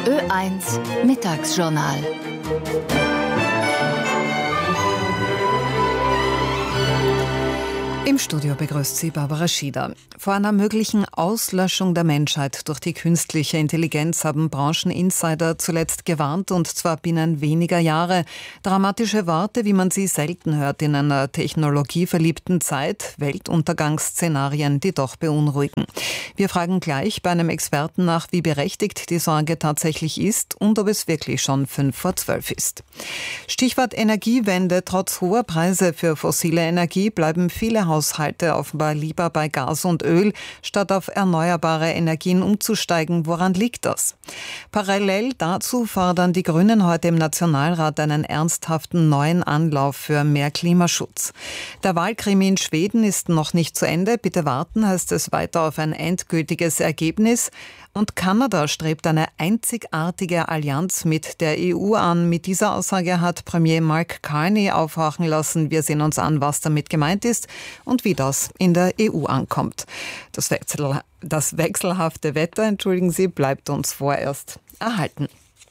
Ö1 Mittagsjournal. Im Studio begrüßt sie Barbara Schieder. Vor einer möglichen Auslöschung der Menschheit durch die künstliche Intelligenz haben Brancheninsider zuletzt gewarnt, und zwar binnen weniger Jahre. Dramatische Worte, wie man sie selten hört in einer technologieverliebten Zeit. Weltuntergangsszenarien, die doch beunruhigen. Wir fragen gleich bei einem Experten nach, wie berechtigt die Sorge tatsächlich ist und ob es wirklich schon 11:55 ist. Stichwort Energiewende. Trotz hoher Preise für fossile Energie bleiben viele Haushalte offenbar lieber bei Gas und Öl, statt auf erneuerbare Energien umzusteigen. Woran liegt das? Parallel dazu fordern die Grünen heute im Nationalrat einen ernsthaften neuen Anlauf für mehr Klimaschutz. Der Wahlkrimi in Schweden ist noch nicht zu Ende. Bitte warten, heißt es weiter auf ein endgültiges Ergebnis. Und Kanada strebt eine einzigartige Allianz mit der EU an. Mit dieser Aussage hat Premier Mark Carney aufhorchen lassen. Wir sehen uns an, was damit gemeint ist und wie das in der EU ankommt. Das wechselhafte Wetter, bleibt uns vorerst erhalten.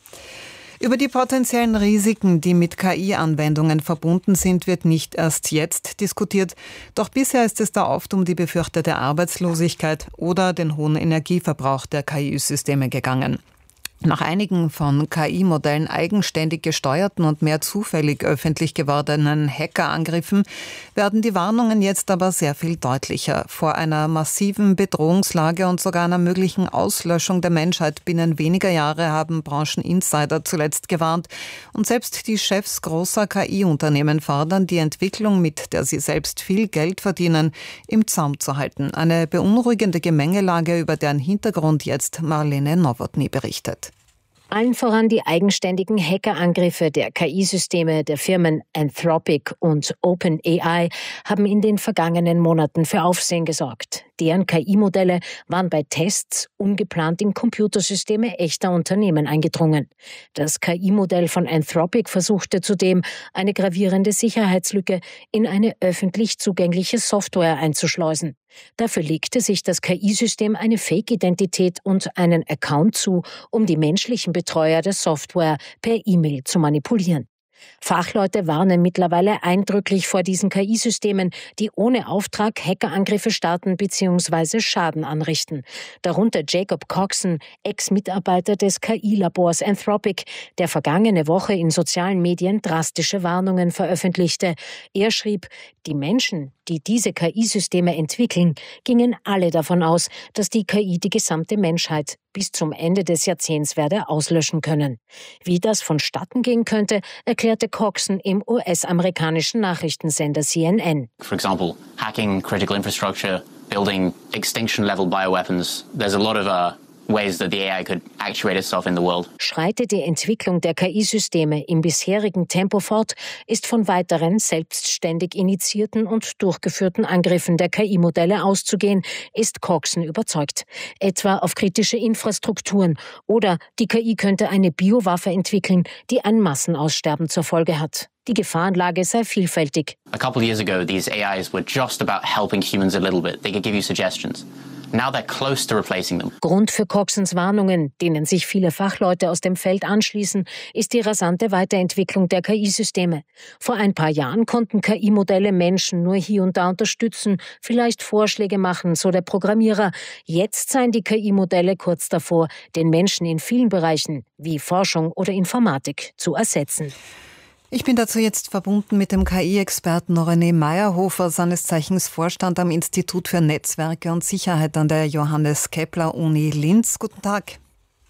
Über die potenziellen Risiken, die mit KI-Anwendungen verbunden sind, wird nicht erst jetzt diskutiert. Doch bisher ist es da oft um die befürchtete Arbeitslosigkeit oder den hohen Energieverbrauch der KI-Systeme gegangen. Nach einigen von KI-Modellen eigenständig gesteuerten und mehr zufällig öffentlich gewordenen Hackerangriffen werden die Warnungen jetzt aber sehr viel deutlicher. Vor einer massiven Bedrohungslage und sogar einer möglichen Auslöschung der Menschheit binnen weniger Jahre haben Brancheninsider zuletzt gewarnt. Und selbst die Chefs großer KI-Unternehmen fordern, die Entwicklung, mit der sie selbst viel Geld verdienen, im Zaum zu halten. Eine beunruhigende Gemengelage, über deren Hintergrund jetzt Marlene Nowotny berichtet. Allen voran die eigenständigen Hackerangriffe der KI-Systeme der Firmen Anthropic und OpenAI haben in den vergangenen Monaten für Aufsehen gesorgt. Deren KI-Modelle waren bei Tests ungeplant in Computersysteme echter Unternehmen eingedrungen. Das KI-Modell von Anthropic versuchte zudem, eine gravierende Sicherheitslücke in eine öffentlich zugängliche Software einzuschleusen. Dafür legte sich das KI-System eine Fake-Identität und einen Account zu, um die menschlichen Betreuer der Software per E-Mail zu manipulieren. Fachleute warnen mittlerweile eindrücklich vor diesen KI-Systemen, die ohne Auftrag Hackerangriffe starten bzw. Schaden anrichten. Darunter Jacob Coxon, Ex-Mitarbeiter des KI-Labors Anthropic, der vergangene Woche in sozialen Medien drastische Warnungen veröffentlichte. Er schrieb, die Menschen, die diese KI-Systeme entwickeln, gingen alle davon aus, dass die KI die gesamte Menschheit bis zum Ende des Jahrzehnts werde auslöschen können. Wie das vonstatten gehen könnte, erklärte Coxon im US-amerikanischen Nachrichtensender CNN. For example, hacking critical infrastructure, building extinction-level bioweapons. There's a lot of ways that the AI could actuate itself in the world. Schreitet die Entwicklung der KI-Systeme im bisherigen Tempo fort, ist von weiteren selbstständig initiierten und durchgeführten Angriffen der KI-Modelle auszugehen, ist Coxon überzeugt. Etwa auf kritische Infrastrukturen, oder die KI könnte eine Biowaffe entwickeln, die ein Massenaussterben zur Folge hat. Die Gefahrenlage sei vielfältig. A couple of years ago, these AIs were just about helping humans a little bit. They could give you suggestions. Now they're close to replacing them. Grund für Coxons Warnungen, denen sich viele Fachleute aus dem Feld anschließen, ist die rasante Weiterentwicklung der KI-Systeme. Vor ein paar Jahren konnten KI-Modelle Menschen nur hier und da unterstützen, vielleicht Vorschläge machen, so der Programmierer. Jetzt seien die KI-Modelle kurz davor, den Menschen in vielen Bereichen wie Forschung oder Informatik zu ersetzen. Ich bin dazu jetzt verbunden mit dem KI-Experten René Meyerhofer, seines Zeichens Vorstand am Institut für Netzwerke und Sicherheit an der Johannes Kepler Uni Linz. Guten Tag.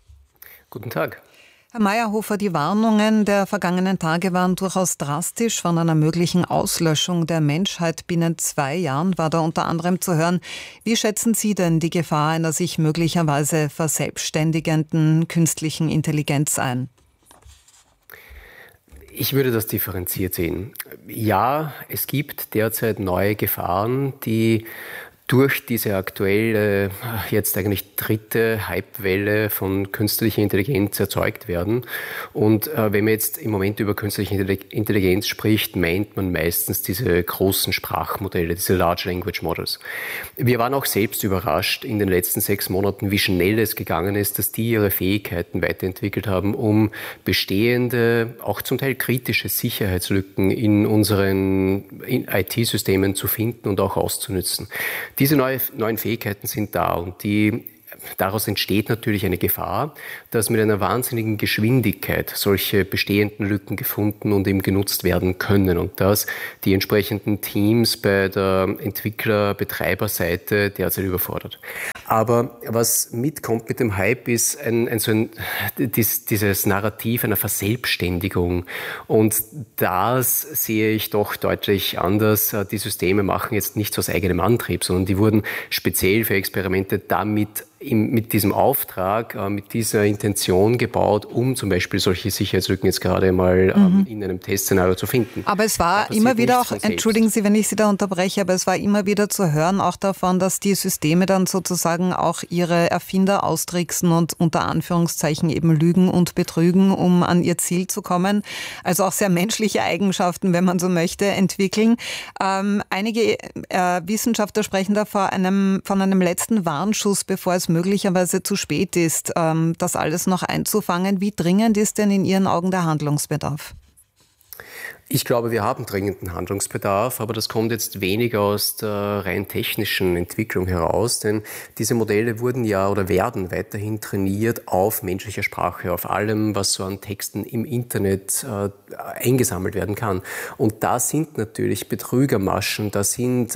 Guten Tag. Herr Meyerhofer, die Warnungen der vergangenen Tage waren durchaus drastisch. Von einer möglichen Auslöschung der Menschheit binnen 2 Jahren war da unter anderem zu hören. Wie schätzen Sie denn die Gefahr einer sich möglicherweise verselbstständigenden künstlichen Intelligenz ein? Ich würde das differenziert sehen. Ja, es gibt derzeit neue Gefahren, die Durch diese aktuelle, jetzt eigentlich dritte Hypewelle von künstlicher Intelligenz erzeugt werden. Und wenn man jetzt im Moment über künstliche Intelligenz spricht, meint man meistens diese großen Sprachmodelle, diese Large Language Models. Wir waren auch selbst überrascht in den letzten 6 Monaten, wie schnell es gegangen ist, dass die ihre Fähigkeiten weiterentwickelt haben, um bestehende, auch zum Teil kritische Sicherheitslücken in unseren IT-Systemen zu finden und auch auszunützen. Diese neuen Fähigkeiten sind da und daraus entsteht natürlich eine Gefahr, dass mit einer wahnsinnigen Geschwindigkeit solche bestehenden Lücken gefunden und eben genutzt werden können und dass die entsprechenden Teams bei der Entwickler-Betreiberseite derzeit überfordert. Aber was mitkommt mit dem Hype ist dieses Narrativ einer Verselbstständigung und das sehe ich doch deutlich anders. Die Systeme machen jetzt nichts aus eigenem Antrieb, sondern die wurden speziell für Experimente mit diesem Auftrag, mit dieser Intention gebaut, um zum Beispiel solche Sicherheitslücken jetzt gerade mal in einem Testszenario zu finden. Aber es war immer wieder auch, entschuldigen Sie, wenn ich Sie da unterbreche, aber es war immer wieder zu hören auch davon, dass die Systeme dann sozusagen auch ihre Erfinder austricksen und unter Anführungszeichen eben lügen und betrügen, um an ihr Ziel zu kommen. Also auch sehr menschliche Eigenschaften, wenn man so möchte, entwickeln. Einige Wissenschaftler sprechen da von einem letzten Warnschuss, bevor es möglicherweise zu spät ist, das alles noch einzufangen. Wie dringend ist denn in Ihren Augen der Handlungsbedarf? Ich glaube, wir haben dringenden Handlungsbedarf, aber das kommt jetzt weniger aus der rein technischen Entwicklung heraus, denn diese Modelle wurden ja oder werden weiterhin trainiert auf menschlicher Sprache, auf allem, was so an Texten im Internet eingesammelt werden kann. Und da sind natürlich Betrügermaschen, da sind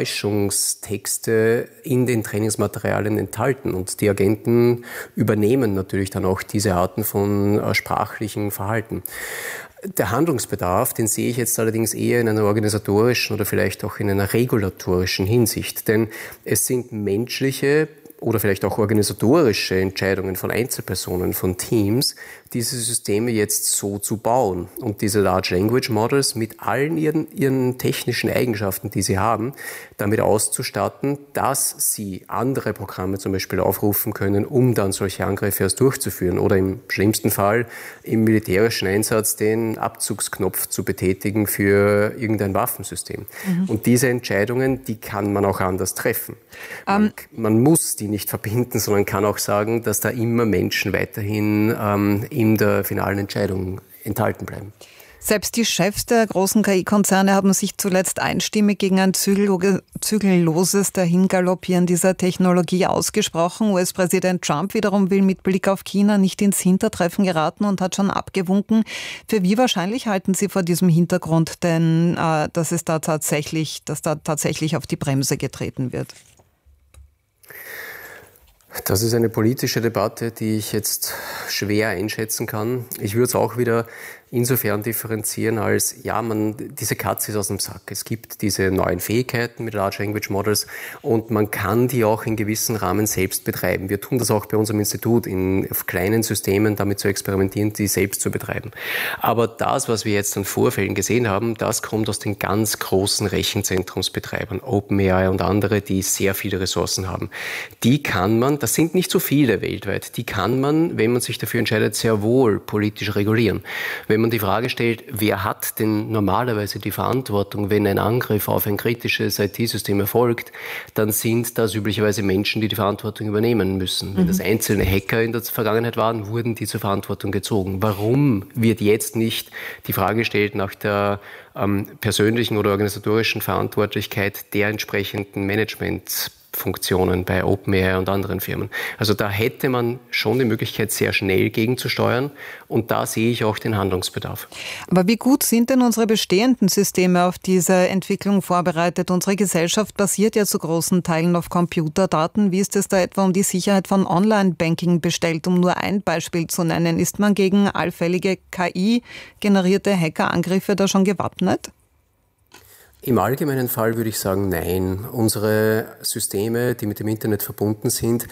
Täuschungstexte in den Trainingsmaterialien enthalten und die Agenten übernehmen natürlich dann auch diese Arten von sprachlichen Verhalten. Der Handlungsbedarf, den sehe ich jetzt allerdings eher in einer organisatorischen oder vielleicht auch in einer regulatorischen Hinsicht. Denn es sind menschliche oder vielleicht auch organisatorische Entscheidungen von Einzelpersonen, von Teams, diese Systeme jetzt so zu bauen und diese Large Language Models mit allen ihren technischen Eigenschaften, die sie haben, damit auszustatten, dass sie andere Programme zum Beispiel aufrufen können, um dann solche Angriffe erst durchzuführen oder im schlimmsten Fall im militärischen Einsatz den Abzugsknopf zu betätigen für irgendein Waffensystem. Und diese Entscheidungen, die kann man auch anders treffen. Man muss die nicht verbinden, sondern kann auch sagen, dass da immer Menschen weiterhin in der finalen Entscheidung enthalten bleiben. Selbst die Chefs der großen KI-Konzerne haben sich zuletzt einstimmig gegen ein zügelloses Dahingaloppieren dieser Technologie ausgesprochen. US-Präsident Trump wiederum will mit Blick auf China nicht ins Hintertreffen geraten und hat schon abgewunken. Für wie wahrscheinlich halten Sie vor diesem Hintergrund denn, dass da tatsächlich auf die Bremse getreten wird? Das ist eine politische Debatte, die ich jetzt schwer einschätzen kann. Ich würde es auch wieder insofern differenzieren als, diese Katze ist aus dem Sack. Es gibt diese neuen Fähigkeiten mit Large Language Models und man kann die auch in gewissen Rahmen selbst betreiben. Wir tun das auch bei unserem Institut, auf kleinen Systemen damit zu experimentieren, die selbst zu betreiben. Aber das, was wir jetzt an Vorfällen gesehen haben, das kommt aus den ganz großen Rechenzentrumsbetreibern, OpenAI und andere, die sehr viele Ressourcen haben. Die kann man, das sind nicht so viele weltweit, die kann man, wenn man sich dafür entscheidet, sehr wohl politisch regulieren. Wenn man die Frage stellt, wer hat denn normalerweise die Verantwortung, wenn ein Angriff auf ein kritisches IT-System erfolgt, dann sind das üblicherweise Menschen, die die Verantwortung übernehmen müssen. Wenn das einzelne Hacker in der Vergangenheit waren, wurden die zur Verantwortung gezogen. Warum wird jetzt nicht die Frage gestellt nach der persönlichen oder organisatorischen Verantwortlichkeit der entsprechenden Managementfunktionen bei OpenAI und anderen Firmen? Also da hätte man schon die Möglichkeit, sehr schnell gegenzusteuern und da sehe ich auch den Handlungsbedarf. Aber wie gut sind denn unsere bestehenden Systeme auf diese Entwicklung vorbereitet? Unsere Gesellschaft basiert ja zu großen Teilen auf Computerdaten. Wie ist es da etwa um die Sicherheit von Online-Banking bestellt? Um nur ein Beispiel zu nennen, ist man gegen allfällige KI-generierte Hackerangriffe da schon gewappnet? Im allgemeinen Fall würde ich sagen, nein. Unsere Systeme, die mit dem Internet verbunden sind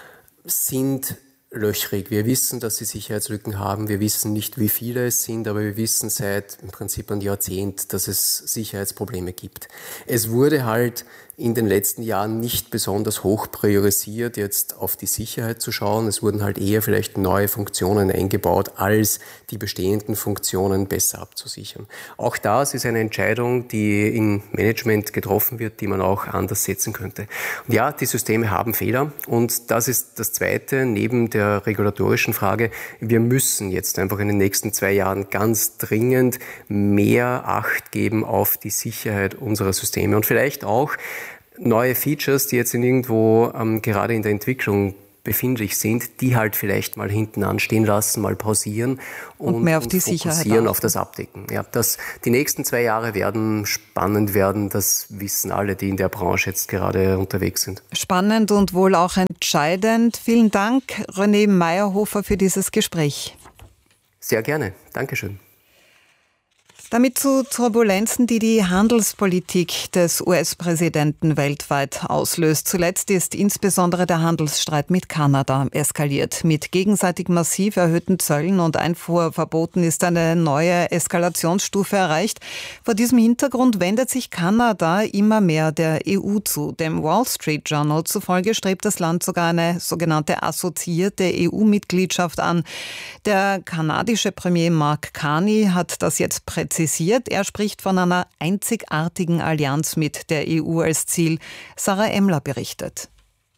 löchrig. Wir wissen, dass sie Sicherheitslücken haben. Wir wissen nicht, wie viele es sind, aber wir wissen seit im Prinzip ein Jahrzehnt, dass es Sicherheitsprobleme gibt. Es wurde halt in den letzten Jahren nicht besonders hoch priorisiert, jetzt auf die Sicherheit zu schauen. Es wurden halt eher vielleicht neue Funktionen eingebaut, als die bestehenden Funktionen besser abzusichern. Auch das ist eine Entscheidung, die im Management getroffen wird, die man auch anders setzen könnte. Und ja, die Systeme haben Fehler und das ist das Zweite, neben der regulatorischen Frage. Wir müssen jetzt einfach in den nächsten 2 Jahren ganz dringend mehr Acht geben auf die Sicherheit unserer Systeme und vielleicht auch neue Features, die jetzt irgendwo gerade in der Entwicklung befindlich sind, die halt vielleicht mal hinten anstehen lassen, mal pausieren und mehr auf die fokussieren Sicherheit auf das Abdecken. Ja, die nächsten 2 Jahre werden spannend werden, das wissen alle, die in der Branche jetzt gerade unterwegs sind. Spannend und wohl auch entscheidend. Vielen Dank, René Meyerhofer, für dieses Gespräch. Sehr gerne. Dankeschön. Damit zu Turbulenzen, die die Handelspolitik des US-Präsidenten weltweit auslöst. Zuletzt ist insbesondere der Handelsstreit mit Kanada eskaliert. Mit gegenseitig massiv erhöhten Zöllen und Einfuhrverboten ist eine neue Eskalationsstufe erreicht. Vor diesem Hintergrund wendet sich Kanada immer mehr der EU zu. Dem Wall Street Journal zufolge strebt das Land sogar eine sogenannte assoziierte EU-Mitgliedschaft an. Der kanadische Premier Mark Carney hat das jetzt präzisiert. Er spricht von einer einzigartigen Allianz mit der EU als Ziel. Sarah Emmler berichtet.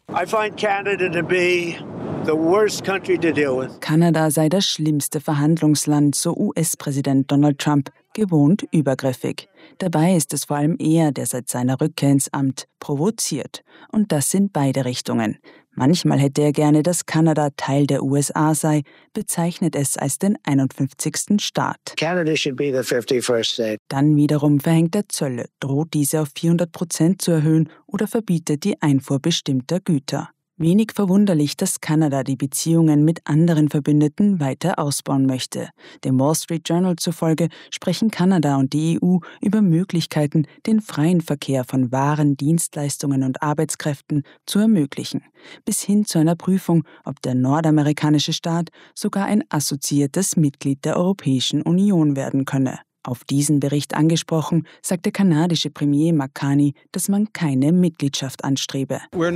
Kanada sei das schlimmste Verhandlungsland, so US-Präsident Donald Trump, gewohnt übergriffig. Dabei ist es vor allem er, der seit seiner Rückkehr ins Amt provoziert. Und das in beide Richtungen. Manchmal hätte er gerne, dass Kanada Teil der USA sei, bezeichnet es als den 51. Staat. Canada should be the 51st state. Dann wiederum verhängt er Zölle, droht diese auf 400% zu erhöhen oder verbietet die Einfuhr bestimmter Güter. Wenig verwunderlich, dass Kanada die Beziehungen mit anderen Verbündeten weiter ausbauen möchte. Dem Wall Street Journal zufolge sprechen Kanada und die EU über Möglichkeiten, den freien Verkehr von Waren, Dienstleistungen und Arbeitskräften zu ermöglichen, bis hin zu einer Prüfung, ob der nordamerikanische Staat sogar ein assoziiertes Mitglied der Europäischen Union werden könne. Auf diesen Bericht angesprochen, sagt der kanadische Premier Mark Carney, dass man keine Mitgliedschaft anstrebe. Man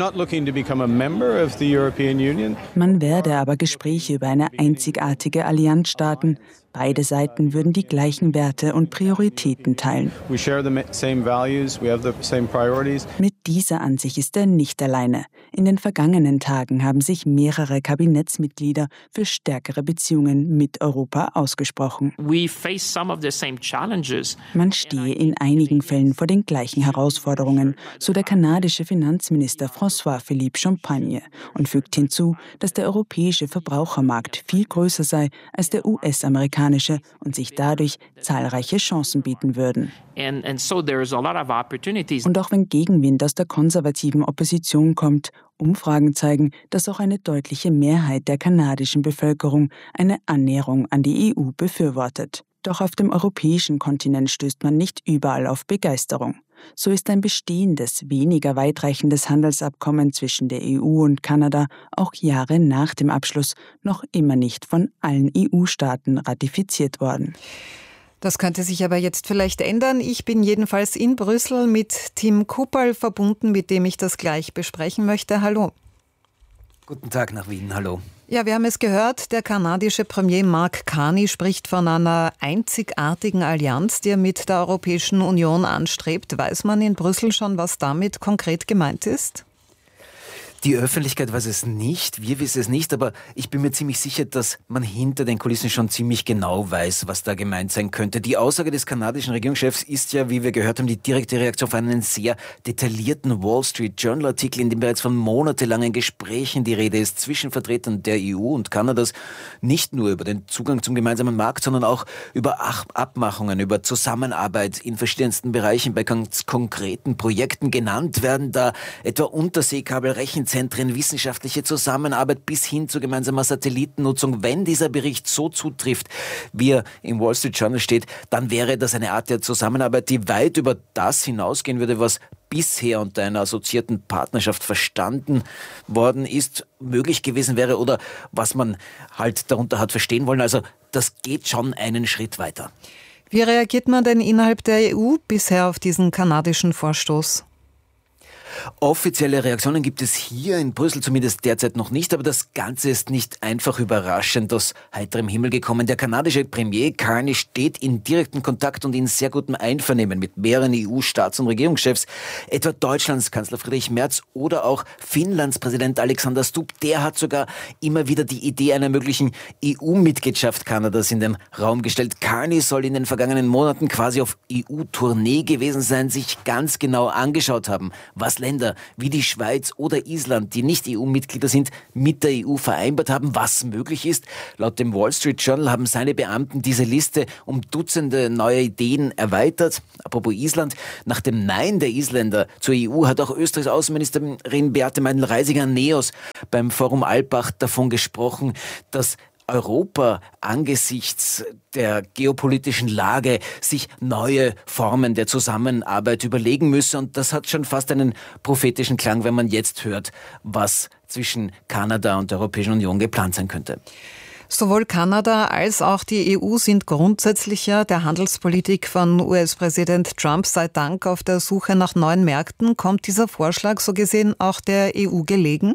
werde aber Gespräche über eine einzigartige Allianz starten. Beide Seiten würden die gleichen Werte und Prioritäten teilen. Mit dieser Ansicht ist er nicht alleine. In den vergangenen Tagen haben sich mehrere Kabinettsmitglieder für stärkere Beziehungen mit Europa ausgesprochen. Man stehe in einigen Fällen vor den gleichen Herausforderungen, so der kanadische Finanzminister François-Philippe Champagne, und fügt hinzu, dass der europäische Verbrauchermarkt viel größer sei als der US-amerikanische und sich dadurch zahlreiche Chancen bieten würden. Und auch wenn Gegenwind aus der konservativen Opposition kommt, Umfragen zeigen, dass auch eine deutliche Mehrheit der kanadischen Bevölkerung eine Annäherung an die EU befürwortet. Doch auf dem europäischen Kontinent stößt man nicht überall auf Begeisterung. So ist ein bestehendes, weniger weitreichendes Handelsabkommen zwischen der EU und Kanada auch Jahre nach dem Abschluss noch immer nicht von allen EU-Staaten ratifiziert worden. Das könnte sich aber jetzt vielleicht ändern. Ich bin jedenfalls in Brüssel mit Tim Kupperl verbunden, mit dem ich das gleich besprechen möchte. Hallo. Guten Tag nach Wien, hallo. Ja, wir haben es gehört, der kanadische Premier Mark Carney spricht von einer einzigartigen Allianz, die er mit der Europäischen Union anstrebt. Weiß man in Brüssel schon, was damit konkret gemeint ist? Die Öffentlichkeit weiß es nicht, wir wissen es nicht, aber ich bin mir ziemlich sicher, dass man hinter den Kulissen schon ziemlich genau weiß, was da gemeint sein könnte. Die Aussage des kanadischen Regierungschefs ist ja, wie wir gehört haben, die direkte Reaktion auf einen sehr detaillierten Wall Street Journal Artikel, in dem bereits von monatelangen Gesprächen die Rede ist zwischen Vertretern der EU und Kanadas, nicht nur über den Zugang zum gemeinsamen Markt, sondern auch über Abmachungen, über Zusammenarbeit in verschiedensten Bereichen. Bei ganz konkreten Projekten genannt werden da etwa Unterseekabel, Rechenzentren, wissenschaftliche Zusammenarbeit bis hin zu gemeinsamer Satellitennutzung. Wenn dieser Bericht so zutrifft, wie er im Wall Street Journal steht, dann wäre das eine Art der Zusammenarbeit, die weit über das hinausgehen würde, was bisher unter einer assoziierten Partnerschaft verstanden worden ist, möglich gewesen wäre oder was man halt darunter hat verstehen wollen. Also das geht schon einen Schritt weiter. Wie reagiert man denn innerhalb der EU bisher auf diesen kanadischen Vorstoß? Offizielle Reaktionen gibt es hier in Brüssel zumindest derzeit noch nicht, aber das Ganze ist nicht einfach überraschend aus heiterem Himmel gekommen. Der kanadische Premier Carney steht in direktem Kontakt und in sehr gutem Einvernehmen mit mehreren EU-Staats- und Regierungschefs, etwa Deutschlands Kanzler Friedrich Merz oder auch Finnlands Präsident Alexander Stubb. Der hat sogar immer wieder die Idee einer möglichen EU-Mitgliedschaft Kanadas in den Raum gestellt. Carney soll in den vergangenen Monaten quasi auf EU-Tournee gewesen sein, sich ganz genau angeschaut haben, was Länder wie die Schweiz oder Island, die nicht EU-Mitglieder sind, mit der EU vereinbart haben, was möglich ist. Laut dem Wall Street Journal haben seine Beamten diese Liste um Dutzende neue Ideen erweitert. Apropos Island, nach dem Nein der Isländer zur EU hat auch Österreichs Außenministerin Beate Meindl-Reisiger-Neos beim Forum Alpbach davon gesprochen, dass Europa angesichts der geopolitischen Lage sich neue Formen der Zusammenarbeit überlegen müsse. Und das hat schon fast einen prophetischen Klang, wenn man jetzt hört, was zwischen Kanada und der Europäischen Union geplant sein könnte. Sowohl Kanada als auch die EU sind grundsätzlich ja der Handelspolitik von US-Präsident Trump sei Dank auf der Suche nach neuen Märkten. Kommt dieser Vorschlag so gesehen auch der EU gelegen?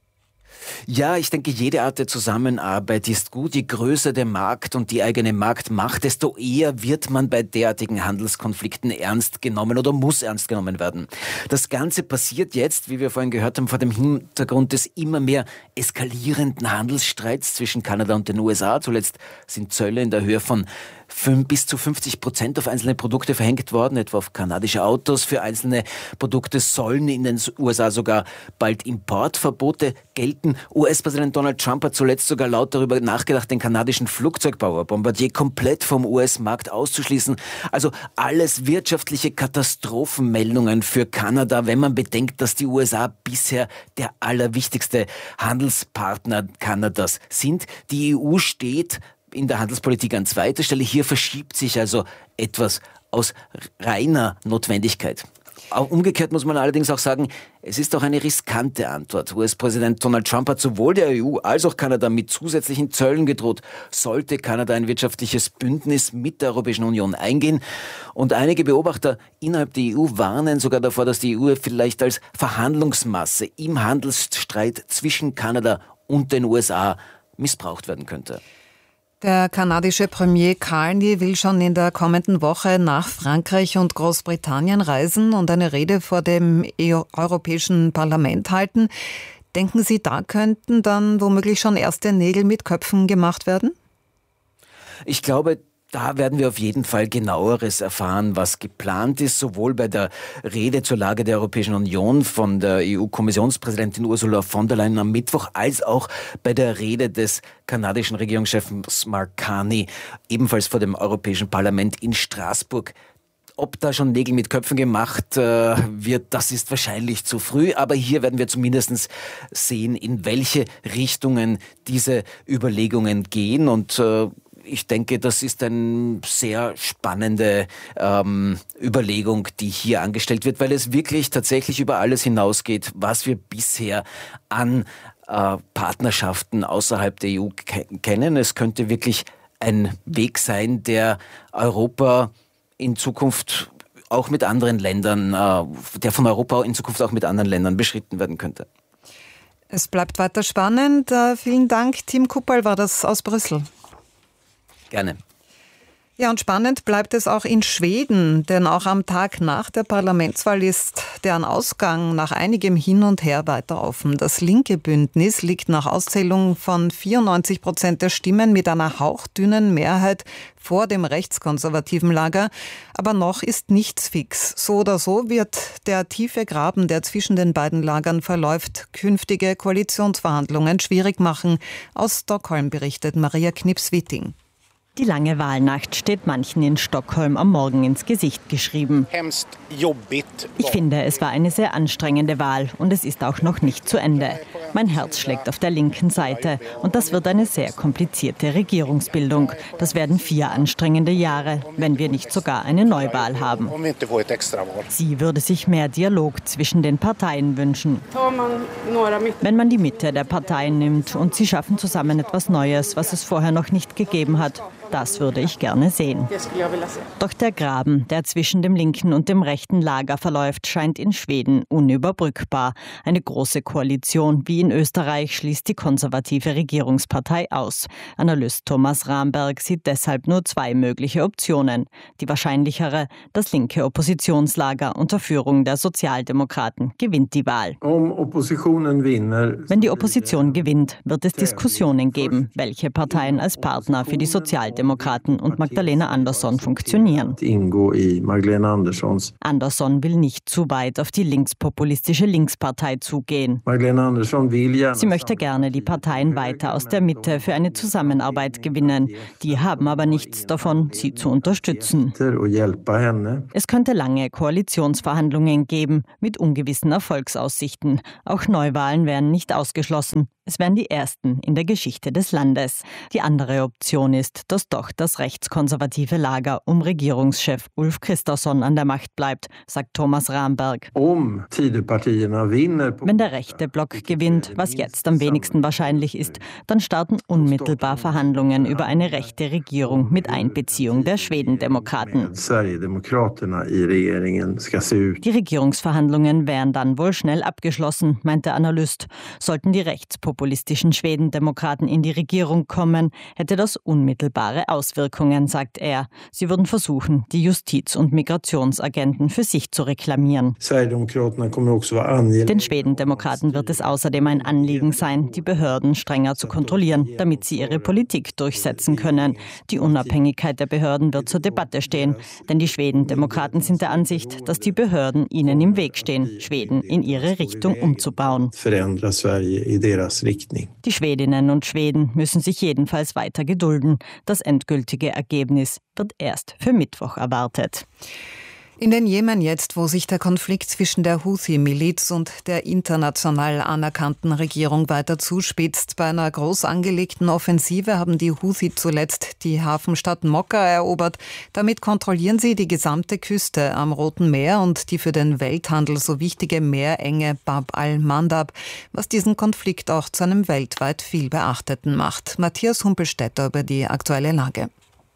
Ja, ich denke, jede Art der Zusammenarbeit ist gut. Je größer der Markt und die eigene Marktmacht, desto eher wird man bei derartigen Handelskonflikten ernst genommen oder muss ernst genommen werden. Das Ganze passiert jetzt, wie wir vorhin gehört haben, vor dem Hintergrund des immer mehr eskalierenden Handelsstreits zwischen Kanada und den USA. Zuletzt sind Zölle in der Höhe von bis zu 50% auf einzelne Produkte verhängt worden, etwa auf kanadische Autos. Für einzelne Produkte sollen in den USA sogar bald Importverbote gelten. US-Präsident Donald Trump hat zuletzt sogar laut darüber nachgedacht, den kanadischen Flugzeugbauer Bombardier komplett vom US-Markt auszuschließen. Also alles wirtschaftliche Katastrophenmeldungen für Kanada, wenn man bedenkt, dass die USA bisher der allerwichtigste Handelspartner Kanadas sind. Die EU steht in der Handelspolitik an zweiter Stelle. Hier verschiebt sich also etwas aus reiner Notwendigkeit. Umgekehrt muss man allerdings auch sagen, es ist auch eine riskante Antwort. US-Präsident Donald Trump hat sowohl der EU als auch Kanada mit zusätzlichen Zöllen gedroht, sollte Kanada ein wirtschaftliches Bündnis mit der Europäischen Union eingehen. Und einige Beobachter innerhalb der EU warnen sogar davor, dass die EU vielleicht als Verhandlungsmasse im Handelsstreit zwischen Kanada und den USA missbraucht werden könnte. Der kanadische Premier Carney will schon in der kommenden Woche nach Frankreich und Großbritannien reisen und eine Rede vor dem Europäischen Parlament halten. Denken Sie, da könnten dann womöglich schon erste Nägel mit Köpfen gemacht werden? Ich glaube, da werden wir auf jeden Fall Genaueres erfahren, was geplant ist, sowohl bei der Rede zur Lage der Europäischen Union von der EU-Kommissionspräsidentin Ursula von der Leyen am Mittwoch, als auch bei der Rede des kanadischen Regierungschefs Mark Carney, ebenfalls vor dem Europäischen Parlament in Straßburg. Ob da schon Nägel mit Köpfen gemacht wird, das ist wahrscheinlich zu früh. Aber hier werden wir zumindest sehen, in welche Richtungen diese Überlegungen gehen. Und ich denke, das ist eine sehr spannende Überlegung, die hier angestellt wird, weil es wirklich tatsächlich über alles hinausgeht, was wir bisher an Partnerschaften außerhalb der EU kennen. Es könnte wirklich ein Weg sein, der Europa in Zukunft auch mit anderen Ländern, der von Europa in Zukunft auch mit anderen Ländern beschritten werden könnte. Es bleibt weiter spannend. Vielen Dank. Tim Kuppel war das aus Brüssel. Gerne. Ja, und spannend bleibt es auch in Schweden, denn auch am Tag nach der Parlamentswahl ist deren Ausgang nach einigem Hin und Her weiter offen. Das linke Bündnis liegt nach Auszählung von 94% der Stimmen mit einer hauchdünnen Mehrheit vor dem rechtskonservativen Lager. Aber noch ist nichts fix. So oder so wird der tiefe Graben, der zwischen den beiden Lagern verläuft, künftige Koalitionsverhandlungen schwierig machen. Aus Stockholm berichtet Maria Knips-Witting. Die lange Wahlnacht steht manchen in Stockholm am Morgen ins Gesicht geschrieben. Ich finde, es war eine sehr anstrengende Wahl und es ist auch noch nicht zu Ende. Mein Herz schlägt auf der linken Seite und das wird eine sehr komplizierte Regierungsbildung. Das werden 4 anstrengende Jahre, wenn wir nicht sogar eine Neuwahl haben. Sie würde sich mehr Dialog zwischen den Parteien wünschen. Wenn man die Mitte der Parteien nimmt und sie schaffen zusammen etwas Neues, was es vorher noch nicht gegeben hat, Das würde ich gerne sehen. Doch der Graben, der zwischen dem linken und dem rechten Lager verläuft, scheint in Schweden unüberbrückbar. Eine große Koalition wie in Österreich schließt die konservative Regierungspartei aus. Analyst Thomas Ramberg sieht deshalb nur zwei mögliche Optionen. Die wahrscheinlichere, das linke Oppositionslager unter Führung der Sozialdemokraten gewinnt die Wahl. Wenn die Opposition gewinnt, wird es Diskussionen geben, welche Parteien als Partner für die Sozialdemokraten und Magdalena Andersson funktionieren. Andersson will nicht zu weit auf die linkspopulistische Linkspartei zugehen. Sie möchte gerne die Parteien weiter aus der Mitte für eine Zusammenarbeit gewinnen. Die haben aber nichts davon, sie zu unterstützen. Es könnte lange Koalitionsverhandlungen geben, mit ungewissen Erfolgsaussichten. Auch Neuwahlen wären nicht ausgeschlossen. Es wären die ersten in der Geschichte des Landes. Die andere Option ist, dass doch das rechtskonservative Lager um Regierungschef Ulf Kristersson an der Macht bleibt, sagt Thomas Ramberg. Wenn der rechte Block gewinnt, was jetzt am wenigsten wahrscheinlich ist, dann starten unmittelbar Verhandlungen über eine rechte Regierung mit Einbeziehung der Schwedendemokraten. Die Regierungsverhandlungen wären dann wohl schnell abgeschlossen, meint der Analyst. Sollten die rechtspopulistischen Schwedendemokraten in die Regierung kommen, hätte das unmittelbare Auswirkungen, sagt er. Sie würden versuchen, die Justiz- und Migrationsagenten für sich zu reklamieren. Den Schwedendemokraten wird es außerdem ein Anliegen sein, die Behörden strenger zu kontrollieren, damit sie ihre Politik durchsetzen können. Die Unabhängigkeit der Behörden wird zur Debatte stehen, denn die Schwedendemokraten sind der Ansicht, dass die Behörden ihnen im Weg stehen, Schweden in ihre Richtung umzubauen. Die Schwedinnen und Schweden müssen sich jedenfalls weiter gedulden. Das endgültige Ergebnis wird erst für Mittwoch erwartet. In den Jemen jetzt, wo sich der Konflikt zwischen der Houthi-Miliz und der international anerkannten Regierung weiter zuspitzt. Bei einer groß angelegten Offensive haben die Houthi zuletzt die Hafenstadt Mokka erobert. Damit kontrollieren sie die gesamte Küste am Roten Meer und die für den Welthandel so wichtige Meerenge Bab al-Mandab, was diesen Konflikt auch zu einem weltweit viel beachteten macht. Matthias Humpelstädter über die aktuelle Lage.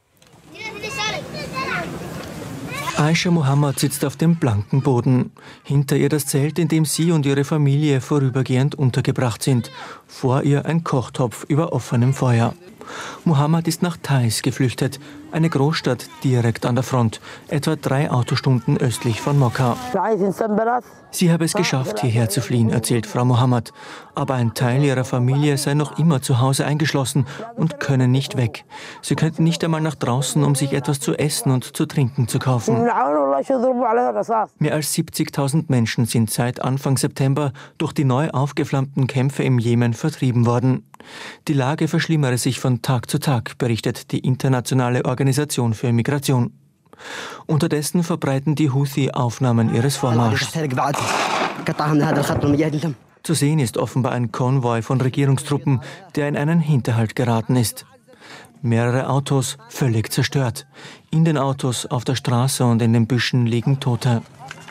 Aisha Mohammed sitzt auf dem blanken Boden. Hinter ihr das Zelt, in dem sie und ihre Familie vorübergehend untergebracht sind. Vor ihr ein Kochtopf über offenem Feuer. Mohammed ist nach Taiz geflüchtet, eine Großstadt direkt an der Front, etwa 3 Autostunden östlich von Mokka. Sie habe es geschafft, hierher zu fliehen, erzählt Frau Mohammed. Aber ein Teil ihrer Familie sei noch immer zu Hause eingeschlossen und können nicht weg. Sie könnten nicht einmal nach draußen, um sich etwas zu essen und zu trinken zu kaufen. Mehr als 70.000 Menschen sind seit Anfang September durch die neu aufgeflammten Kämpfe im Jemen vertrieben worden. Die Lage verschlimmere sich von Tag zu Tag, berichtet die Internationale Organisation für Migration. Unterdessen verbreiten die Houthi Aufnahmen ihres Vormarschs. Zu sehen ist offenbar ein Konvoi von Regierungstruppen, der in einen Hinterhalt geraten ist. Mehrere Autos völlig zerstört. In den Autos, auf der Straße und in den Büschen liegen Tote.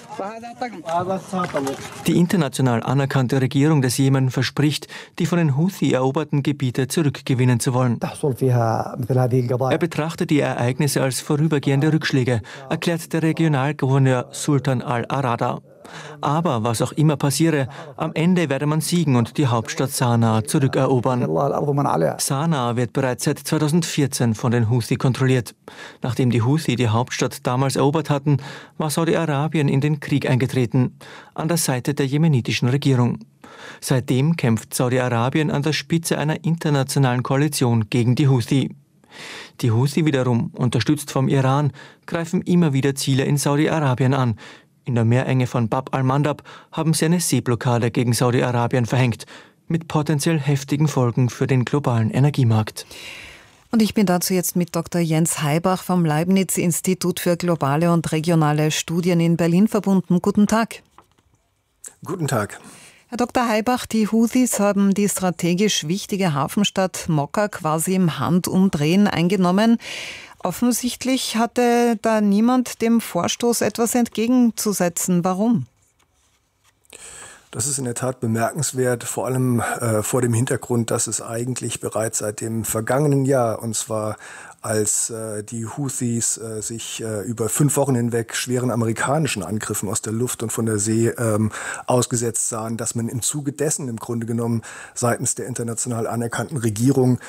Die international anerkannte Regierung des Jemen verspricht, die von den Houthi eroberten Gebiete zurückgewinnen zu wollen. Er betrachtet die Ereignisse als vorübergehende Rückschläge, erklärt der Regionalgouverneur Sultan al-Arada. Aber was auch immer passiere, am Ende werde man siegen und die Hauptstadt Sanaa zurückerobern. Sanaa wird bereits seit 2014 von den Houthi kontrolliert. Nachdem die Houthi die Hauptstadt damals erobert hatten, war Saudi-Arabien in den Krieg eingetreten, an der Seite der jemenitischen Regierung. Seitdem kämpft Saudi-Arabien an der Spitze einer internationalen Koalition gegen die Houthi. Die Houthi wiederum, unterstützt vom Iran, greifen immer wieder Ziele in Saudi-Arabien an. In der Meerenge von Bab al-Mandab haben sie eine Seeblockade gegen Saudi-Arabien verhängt, mit potenziell heftigen Folgen für den globalen Energiemarkt. Und ich bin dazu jetzt mit Dr. Jens Haibach vom Leibniz-Institut für globale und regionale Studien in Berlin verbunden. Guten Tag. Guten Tag. Herr Dr. Haibach, die Houthis haben die strategisch wichtige Hafenstadt Mokka quasi im Handumdrehen eingenommen. Offensichtlich hatte da niemand dem Vorstoß etwas entgegenzusetzen. Warum? Das ist in der Tat bemerkenswert, vor allem vor dem Hintergrund, dass es eigentlich bereits seit dem vergangenen Jahr, und zwar als die Houthis sich über 5 Wochen hinweg schweren amerikanischen Angriffen aus der Luft und von der See ausgesetzt sahen, dass man im Zuge dessen im Grunde genommen seitens der international anerkannten Regierung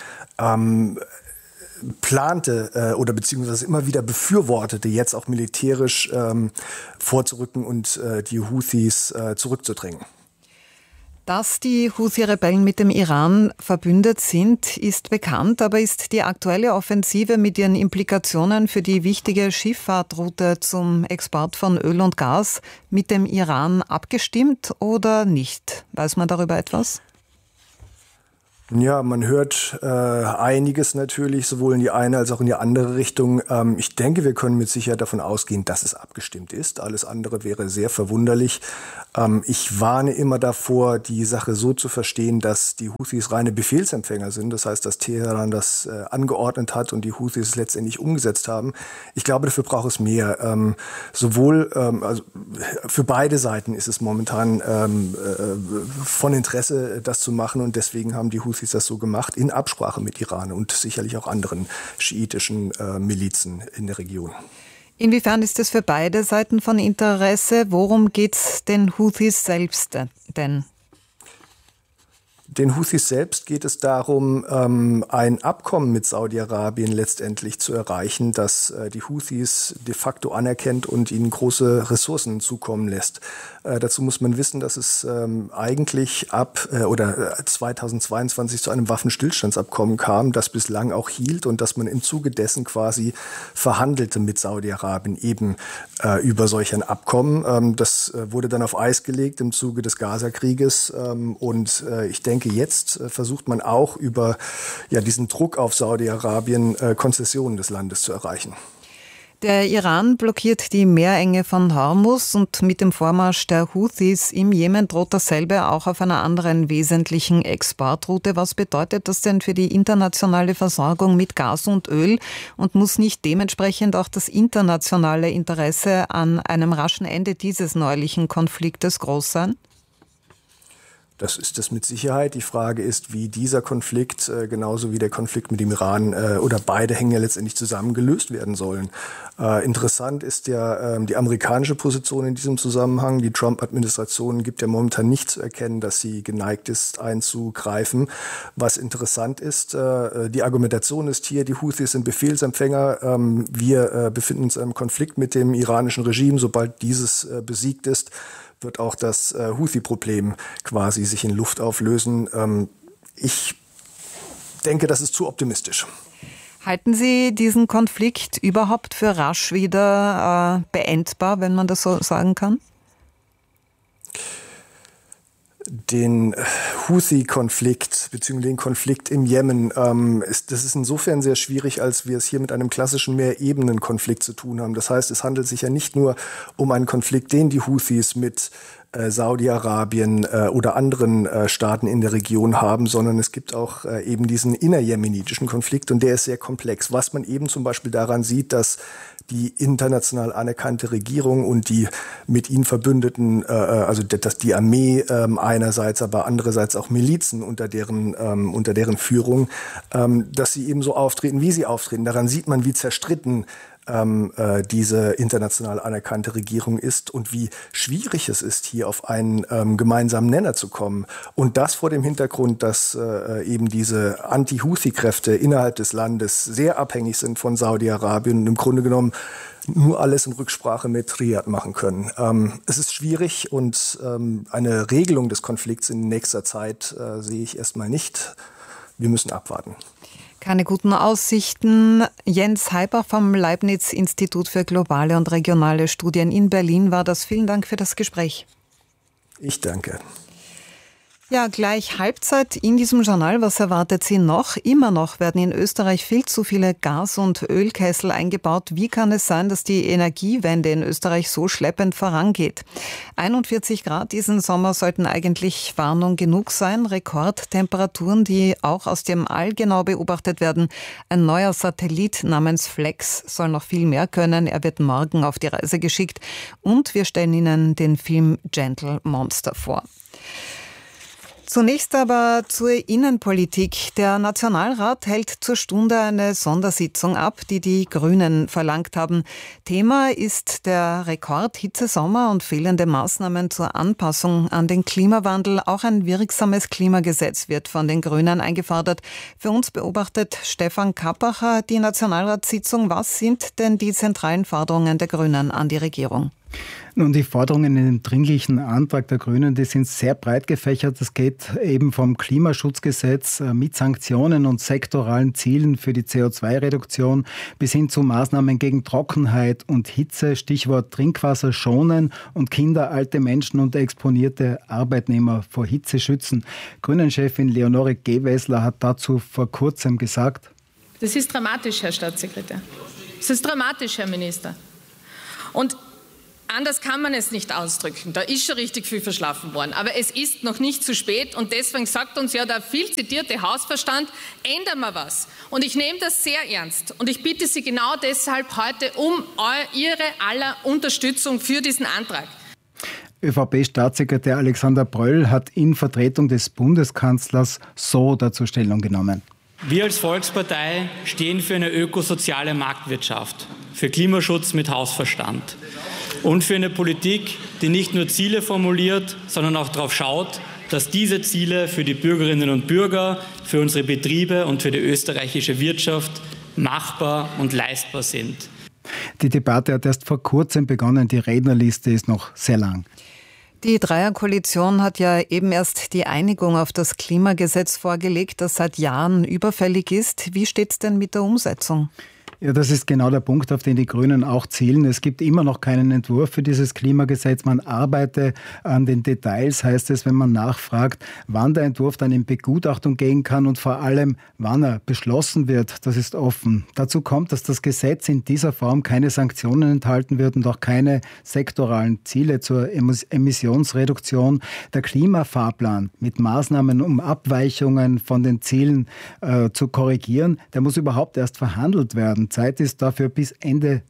plante oder beziehungsweise immer wieder befürwortete, jetzt auch militärisch vorzurücken und die Houthis zurückzudrängen. Dass die Houthi-Rebellen mit dem Iran verbündet sind, ist bekannt, aber ist die aktuelle Offensive mit ihren Implikationen für die wichtige Schifffahrtroute zum Export von Öl und Gas mit dem Iran abgestimmt oder nicht? Weiß man darüber etwas? Ja, man hört einiges natürlich, sowohl in die eine als auch in die andere Richtung. Ich denke, wir können mit Sicherheit davon ausgehen, dass es abgestimmt ist. Alles andere wäre sehr verwunderlich. Ich warne immer davor, die Sache so zu verstehen, dass die Houthis reine Befehlsempfänger sind. Das heißt, dass Teheran das angeordnet hat und die Houthis es letztendlich umgesetzt haben. Ich glaube, dafür braucht es mehr. Also für beide Seiten ist es momentan von Interesse, das zu machen. Und deswegen haben die Houthis das so gemacht, in Absprache mit Iran und sicherlich auch anderen schiitischen Milizen in der Region. Inwiefern ist es für beide Seiten von Interesse? Worum geht es den Houthis selbst denn? Den Houthis selbst geht es darum, ein Abkommen mit Saudi-Arabien letztendlich zu erreichen, das die Houthis de facto anerkennt und ihnen große Ressourcen zukommen lässt. Dazu muss man wissen, dass es eigentlich ab 2022 zu einem Waffenstillstandsabkommen kam, das bislang auch hielt und dass man im Zuge dessen quasi verhandelte mit Saudi-Arabien eben über solch ein Abkommen. Das wurde dann auf Eis gelegt im Zuge des Gaza-Krieges und ich denke, jetzt versucht man auch über diesen Druck auf Saudi-Arabien Konzessionen des Landes zu erreichen. Der Iran blockiert die Meerenge von Hormuz und mit dem Vormarsch der Houthis im Jemen droht dasselbe auch auf einer anderen wesentlichen Exportroute. Was bedeutet das denn für die internationale Versorgung mit Gas und Öl und muss nicht dementsprechend auch das internationale Interesse an einem raschen Ende dieses neuerlichen Konfliktes groß sein? Das ist es mit Sicherheit. Die Frage ist, wie dieser Konflikt, genauso wie der Konflikt mit dem Iran oder beide hängen ja letztendlich zusammen, gelöst werden sollen. Interessant ist ja die amerikanische Position in diesem Zusammenhang. Die Trump-Administration gibt ja momentan nicht zu erkennen, dass sie geneigt ist, einzugreifen. Was interessant ist, die Argumentation ist hier, die Houthis sind Befehlsempfänger. Wir befinden uns in einem Konflikt mit dem iranischen Regime. Sobald dieses besiegt ist, wird auch das Houthi-Problem quasi sich in Luft auflösen. Ich denke, das ist zu optimistisch. Halten Sie diesen Konflikt überhaupt für rasch wieder beendbar, wenn man das so sagen kann? Den Houthi-Konflikt bzw. den Konflikt im Jemen, das ist insofern sehr schwierig, als wir es hier mit einem klassischen Mehrebenen-Konflikt zu tun haben. Das heißt, es handelt sich ja nicht nur um einen Konflikt, den die Houthis mit Saudi-Arabien oder anderen Staaten in der Region haben, sondern es gibt auch eben diesen innerjemenitischen Konflikt und der ist sehr komplex. Was man eben zum Beispiel daran sieht, dass die international anerkannte Regierung und die mit ihnen verbündeten, also dass die Armee einerseits, aber andererseits auch Milizen unter deren Führung, dass sie eben so auftreten, wie sie auftreten. Daran sieht man, wie zerstritten diese international anerkannte Regierung ist und wie schwierig es ist, hier auf einen gemeinsamen Nenner zu kommen. Und das vor dem Hintergrund, dass eben diese Anti-Houthi-Kräfte innerhalb des Landes sehr abhängig sind von Saudi-Arabien und im Grunde genommen nur alles in Rücksprache mit Riyadh machen können. Es ist schwierig und eine Regelung des Konflikts in nächster Zeit sehe ich erstmal nicht. Wir müssen abwarten. Keine guten Aussichten. Jens Heibach vom Leibniz-Institut für globale und regionale Studien in Berlin war das. Vielen Dank für das Gespräch. Ich danke. Ja, gleich Halbzeit in diesem Journal. Was erwartet Sie noch? Immer noch werden in Österreich viel zu viele Gas- und Ölkessel eingebaut. Wie kann es sein, dass die Energiewende in Österreich so schleppend vorangeht? 41 Grad diesen Sommer sollten eigentlich Warnung genug sein. Rekordtemperaturen, die auch aus dem All genau beobachtet werden. Ein neuer Satellit namens Flex soll noch viel mehr können. Er wird morgen auf die Reise geschickt. Und wir stellen Ihnen den Film Gentle Monster vor. Zunächst aber zur Innenpolitik. Der Nationalrat hält zur Stunde eine Sondersitzung ab, die die Grünen verlangt haben. Thema ist der Rekordhitzesommer und fehlende Maßnahmen zur Anpassung an den Klimawandel. Auch ein wirksames Klimagesetz wird von den Grünen eingefordert. Für uns beobachtet Stefan Kappacher die Nationalratssitzung. Was sind denn die zentralen Forderungen der Grünen an die Regierung? Nun, die Forderungen in dem dringlichen Antrag der Grünen, die sind sehr breit gefächert. Das geht eben vom Klimaschutzgesetz mit Sanktionen und sektoralen Zielen für die CO2-Reduktion bis hin zu Maßnahmen gegen Trockenheit und Hitze, Stichwort Trinkwasser schonen und Kinder, alte Menschen und exponierte Arbeitnehmer vor Hitze schützen. Grünen-Chefin Leonore Gewessler hat dazu vor kurzem gesagt: Das ist dramatisch, Herr Staatssekretär. Das ist dramatisch, Herr Minister. Und anders kann man es nicht ausdrücken. Da ist schon richtig viel verschlafen worden. Aber es ist noch nicht zu spät. Und deswegen sagt uns ja der viel zitierte Hausverstand, ändern wir was. Und ich nehme das sehr ernst. Und ich bitte Sie genau deshalb heute um Ihre aller Unterstützung für diesen Antrag. ÖVP-Staatssekretär Alexander Bröll hat in Vertretung des Bundeskanzlers so dazu Stellung genommen. Wir als Volkspartei stehen für eine ökosoziale Marktwirtschaft, für Klimaschutz mit Hausverstand und für eine Politik, die nicht nur Ziele formuliert, sondern auch darauf schaut, dass diese Ziele für die Bürgerinnen und Bürger, für unsere Betriebe und für die österreichische Wirtschaft machbar und leistbar sind. Die Debatte hat erst vor kurzem begonnen. Die Rednerliste ist noch sehr lang. Die Dreierkoalition hat ja eben erst die Einigung auf das Klimagesetz vorgelegt, das seit Jahren überfällig ist. Wie steht es denn mit der Umsetzung? Ja, das ist genau der Punkt, auf den die Grünen auch zielen. Es gibt immer noch keinen Entwurf für dieses Klimagesetz. Man arbeite an den Details, heißt es, wenn man nachfragt, wann der Entwurf dann in Begutachtung gehen kann und vor allem, wann er beschlossen wird. Das ist offen. Dazu kommt, dass das Gesetz in dieser Form keine Sanktionen enthalten wird und auch keine sektoralen Ziele zur Emissionsreduktion. Der Klimafahrplan mit Maßnahmen, um Abweichungen von den Zielen zu korrigieren, der muss überhaupt erst verhandelt werden. Zeit ist dafür bis Ende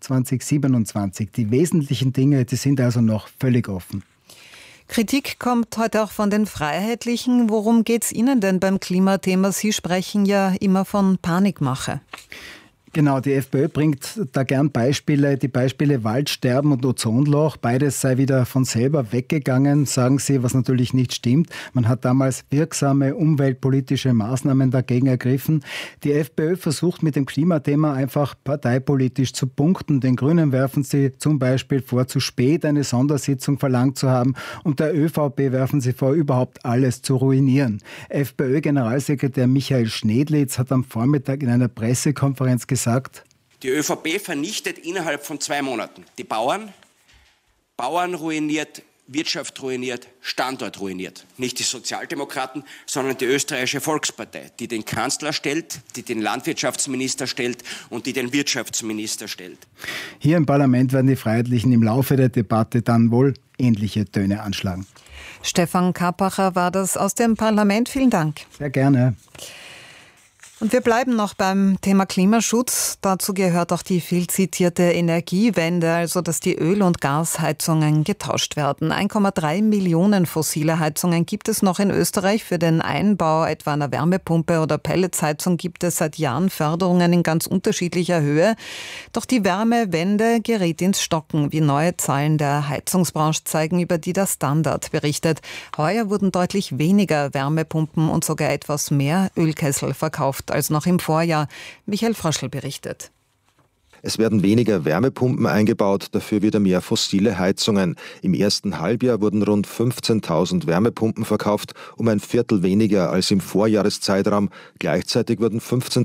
2027. Die wesentlichen Dinge, die sind also noch völlig offen. Kritik kommt heute auch von den Freiheitlichen. Worum geht es Ihnen denn beim Klimathema? Sie sprechen ja immer von Panikmache. Genau, die FPÖ bringt da gern Beispiele, die Beispiele Waldsterben und Ozonloch. Beides sei wieder von selber weggegangen, sagen sie, was natürlich nicht stimmt. Man hat damals wirksame umweltpolitische Maßnahmen dagegen ergriffen. Die FPÖ versucht mit dem Klimathema einfach parteipolitisch zu punkten. Den Grünen werfen sie zum Beispiel vor, zu spät eine Sondersitzung verlangt zu haben. Und der ÖVP werfen sie vor, überhaupt alles zu ruinieren. FPÖ-Generalsekretär Michael Schnedlitz hat am Vormittag in einer Pressekonferenz gesagt, die ÖVP vernichtet innerhalb von 2 Monaten die Bauern ruiniert, Wirtschaft ruiniert, Standort ruiniert. Nicht die Sozialdemokraten, sondern die österreichische Volkspartei, die den Kanzler stellt, die den Landwirtschaftsminister stellt und die den Wirtschaftsminister stellt. Hier im Parlament werden die Freiheitlichen im Laufe der Debatte dann wohl ähnliche Töne anschlagen. Stefan Kappacher war das aus dem Parlament. Vielen Dank. Sehr gerne. Und wir bleiben noch beim Thema Klimaschutz. Dazu gehört auch die viel zitierte Energiewende, also dass die Öl- und Gasheizungen getauscht werden. 1,3 Millionen fossile Heizungen gibt es noch in Österreich. Für den Einbau etwa einer Wärmepumpe oder Pelletsheizung gibt es seit Jahren Förderungen in ganz unterschiedlicher Höhe. Doch die Wärmewende gerät ins Stocken, wie neue Zahlen der Heizungsbranche zeigen, über die der Standard berichtet. Heuer wurden deutlich weniger Wärmepumpen und sogar etwas mehr Ölkessel verkauft als noch im Vorjahr. Michael Fröschl berichtet. Es werden weniger Wärmepumpen eingebaut, dafür wieder mehr fossile Heizungen. Im ersten Halbjahr wurden rund 15.000 Wärmepumpen verkauft, um ein Viertel weniger als im Vorjahreszeitraum. Gleichzeitig wurden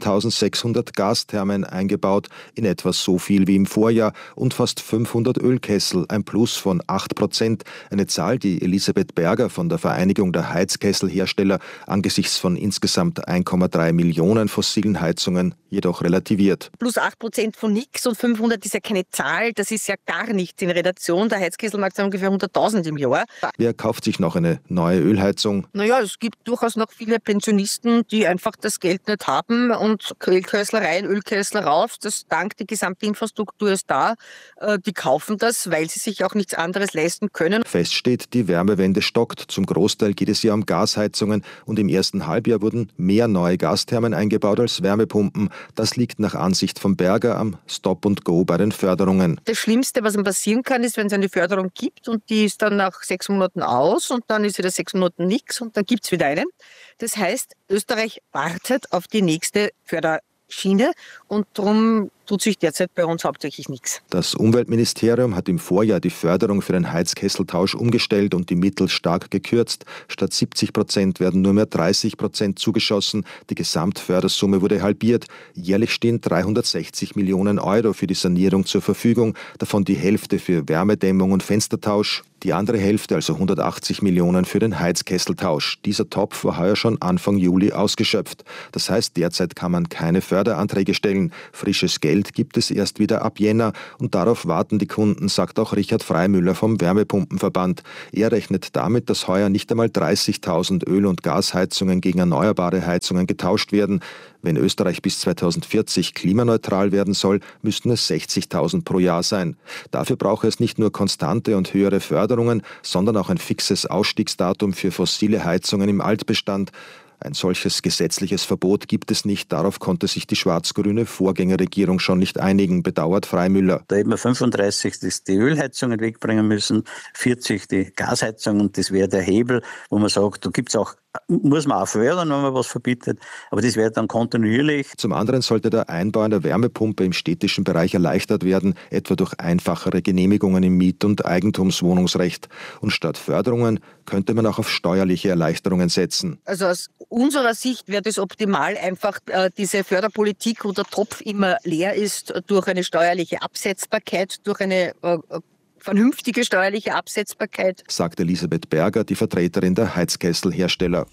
15.600 Gasthermen eingebaut, in etwa so viel wie im Vorjahr, und fast 500 Ölkessel, ein Plus von 8%. Eine Zahl, die Elisabeth Berger von der Vereinigung der Heizkesselhersteller angesichts von insgesamt 1,3 Millionen fossilen Heizungen jedoch relativiert. Plus 8% von nix und 500 ist ja keine Zahl, das ist ja gar nichts in Relation. Der Heizkesselmarkt sind ungefähr 100.000 im Jahr. Wer kauft sich noch eine neue Ölheizung? Naja, es gibt durchaus noch viele Pensionisten, die einfach das Geld nicht haben und Ölkessel rein, Ölkessel raus. Das dank die gesamte Infrastruktur ist da. Die kaufen das, weil sie sich auch nichts anderes leisten können. Fest steht, die Wärmewende stockt. Zum Großteil geht es ja um Gasheizungen und im ersten Halbjahr wurden mehr neue Gasthermen eingebaut als Wärmepumpen. Das liegt nach Ansicht von Berger am Stop and Go bei den Förderungen. Das Schlimmste, was ihm passieren kann, ist, wenn es eine Förderung gibt und die ist dann nach 6 Monaten aus und dann ist wieder 6 Monaten nichts und dann gibt es wieder eine. Das heißt, Österreich wartet auf die nächste Förderschiene und darum tut sich derzeit bei uns hauptsächlich nichts. Das Umweltministerium hat im Vorjahr die Förderung für den Heizkesseltausch umgestellt und die Mittel stark gekürzt. Statt 70% werden nur mehr 30% zugeschossen. Die Gesamtfördersumme wurde halbiert. Jährlich stehen 360 Millionen Euro für die Sanierung zur Verfügung, davon die Hälfte für Wärmedämmung und Fenstertausch. Die andere Hälfte, also 180 Millionen für den Heizkesseltausch. Dieser Topf war heuer schon Anfang Juli ausgeschöpft. Das heißt, derzeit kann man keine Förderanträge stellen. Frisches Geld gibt es erst wieder ab Jänner und darauf warten die Kunden, sagt auch Richard Freimüller vom Wärmepumpenverband. Er rechnet damit, dass heuer nicht einmal 30.000 Öl- und Gasheizungen gegen erneuerbare Heizungen getauscht werden. Wenn Österreich bis 2040 klimaneutral werden soll, müssten es 60.000 pro Jahr sein. Dafür brauche es nicht nur konstante und höhere Förderungen, sondern auch ein fixes Ausstiegsdatum für fossile Heizungen im Altbestand. Ein solches gesetzliches Verbot gibt es nicht. Darauf konnte sich die schwarz-grüne Vorgängerregierung schon nicht einigen, bedauert Freimüller. Da hätten wir 35 die Ölheizungen wegbringen müssen, 40 die Gasheizungen und das wäre der Hebel, wo man sagt, da gibt's auch, muss man auch fördern, wenn man was verbietet, aber das wäre dann kontinuierlich. Zum anderen sollte der Einbau einer Wärmepumpe im städtischen Bereich erleichtert werden, etwa durch einfachere Genehmigungen im Miet- und Eigentumswohnungsrecht. Und statt Förderungen könnte man auch auf steuerliche Erleichterungen setzen. Also aus unserer Sicht wäre das optimal, einfach diese Förderpolitik, wo der Topf immer leer ist, durch eine steuerliche Absetzbarkeit, durch eine vernünftige steuerliche Absetzbarkeit, sagt Elisabeth Berger, die Vertreterin der Heizkesselhersteller.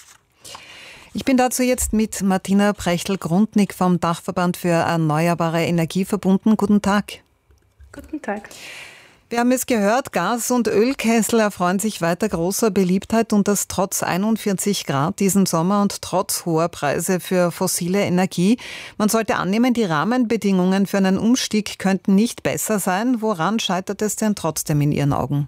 Ich bin dazu jetzt mit Martina Prechtl-Grundnick vom Dachverband für erneuerbare Energie verbunden. Guten Tag. Guten Tag. Wir haben es gehört, Gas- und Ölkessel erfreuen sich weiter großer Beliebtheit und das trotz 41 Grad diesen Sommer und trotz hoher Preise für fossile Energie. Man sollte annehmen, die Rahmenbedingungen für einen Umstieg könnten nicht besser sein. Woran scheitert es denn trotzdem in Ihren Augen?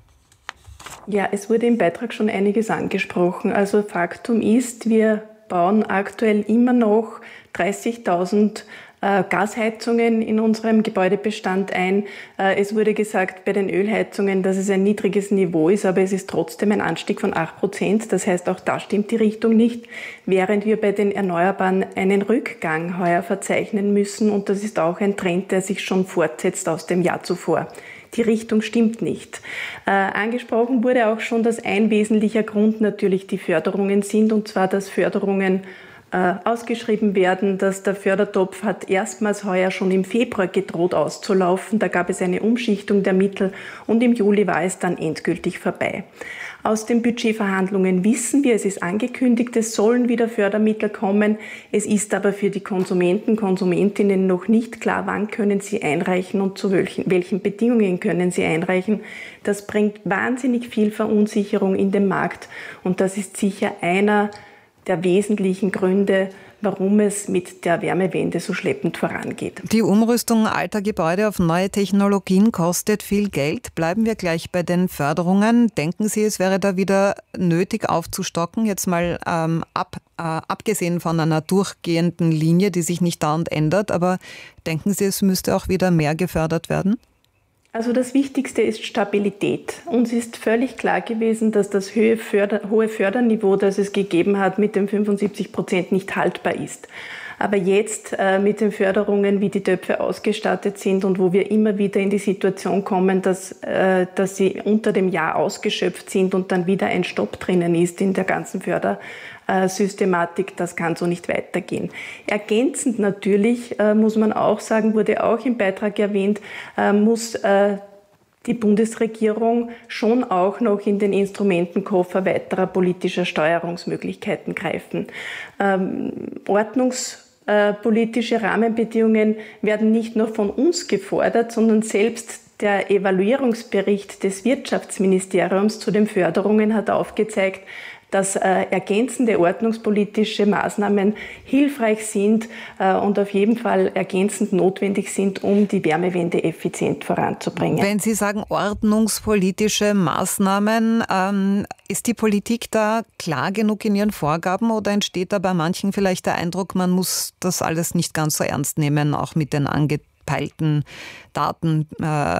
Ja, es wurde im Beitrag schon einiges angesprochen. Also Faktum ist, wir bauen aktuell immer noch 30.000 Gasheizungen in unserem Gebäudebestand ein. Es wurde gesagt bei den Ölheizungen, dass es ein niedriges Niveau ist, aber es ist trotzdem ein Anstieg von 8%. Das heißt, auch da stimmt die Richtung nicht, während wir bei den Erneuerbaren einen Rückgang heuer verzeichnen müssen. Und das ist auch ein Trend, der sich schon fortsetzt aus dem Jahr zuvor. Die Richtung stimmt nicht. Angesprochen wurde auch schon, dass ein wesentlicher Grund natürlich die Förderungen sind, und zwar, dass Förderungen ausgeschrieben werden, dass der Fördertopf hat erstmals heuer schon im Februar gedroht auszulaufen. Da gab es eine Umschichtung der Mittel und im Juli war es dann endgültig vorbei. Aus den Budgetverhandlungen wissen wir, es ist angekündigt, es sollen wieder Fördermittel kommen. Es ist aber für die Konsumentinnen noch nicht klar, wann können sie einreichen und zu welchen Bedingungen können sie einreichen. Das bringt wahnsinnig viel Verunsicherung in den Markt und das ist sicher einer der wesentlichen Gründe, warum es mit der Wärmewende so schleppend vorangeht. Die Umrüstung alter Gebäude auf neue Technologien kostet viel Geld. Bleiben wir gleich bei den Förderungen. Denken Sie, es wäre da wieder nötig aufzustocken? Jetzt mal abgesehen von einer durchgehenden Linie, die sich nicht dauernd ändert. Aber denken Sie, es müsste auch wieder mehr gefördert werden? Also das Wichtigste ist Stabilität. Uns ist völlig klar gewesen, dass das hohe Förderniveau, das es gegeben hat, mit den 75% nicht haltbar ist. Aber jetzt mit den Förderungen, wie die Töpfe ausgestattet sind und wo wir immer wieder in die Situation kommen, dass sie unter dem Jahr ausgeschöpft sind und dann wieder ein Stopp drinnen ist in der ganzen Fördersystematik, das kann so nicht weitergehen. Ergänzend natürlich, muss man auch sagen, wurde auch im Beitrag erwähnt, muss die Bundesregierung schon auch noch in den Instrumentenkoffer weiterer politischer Steuerungsmöglichkeiten greifen. Ordnungspolitische Rahmenbedingungen werden nicht nur von uns gefordert, sondern selbst der Evaluierungsbericht des Wirtschaftsministeriums zu den Förderungen hat aufgezeigt, dass ergänzende ordnungspolitische Maßnahmen hilfreich sind und auf jeden Fall ergänzend notwendig sind, um die Wärmewende effizient voranzubringen. Wenn Sie sagen ordnungspolitische Maßnahmen, ist die Politik da klar genug in ihren Vorgaben oder entsteht da bei manchen vielleicht der Eindruck, man muss das alles nicht ganz so ernst nehmen, auch mit den angepeilten Daten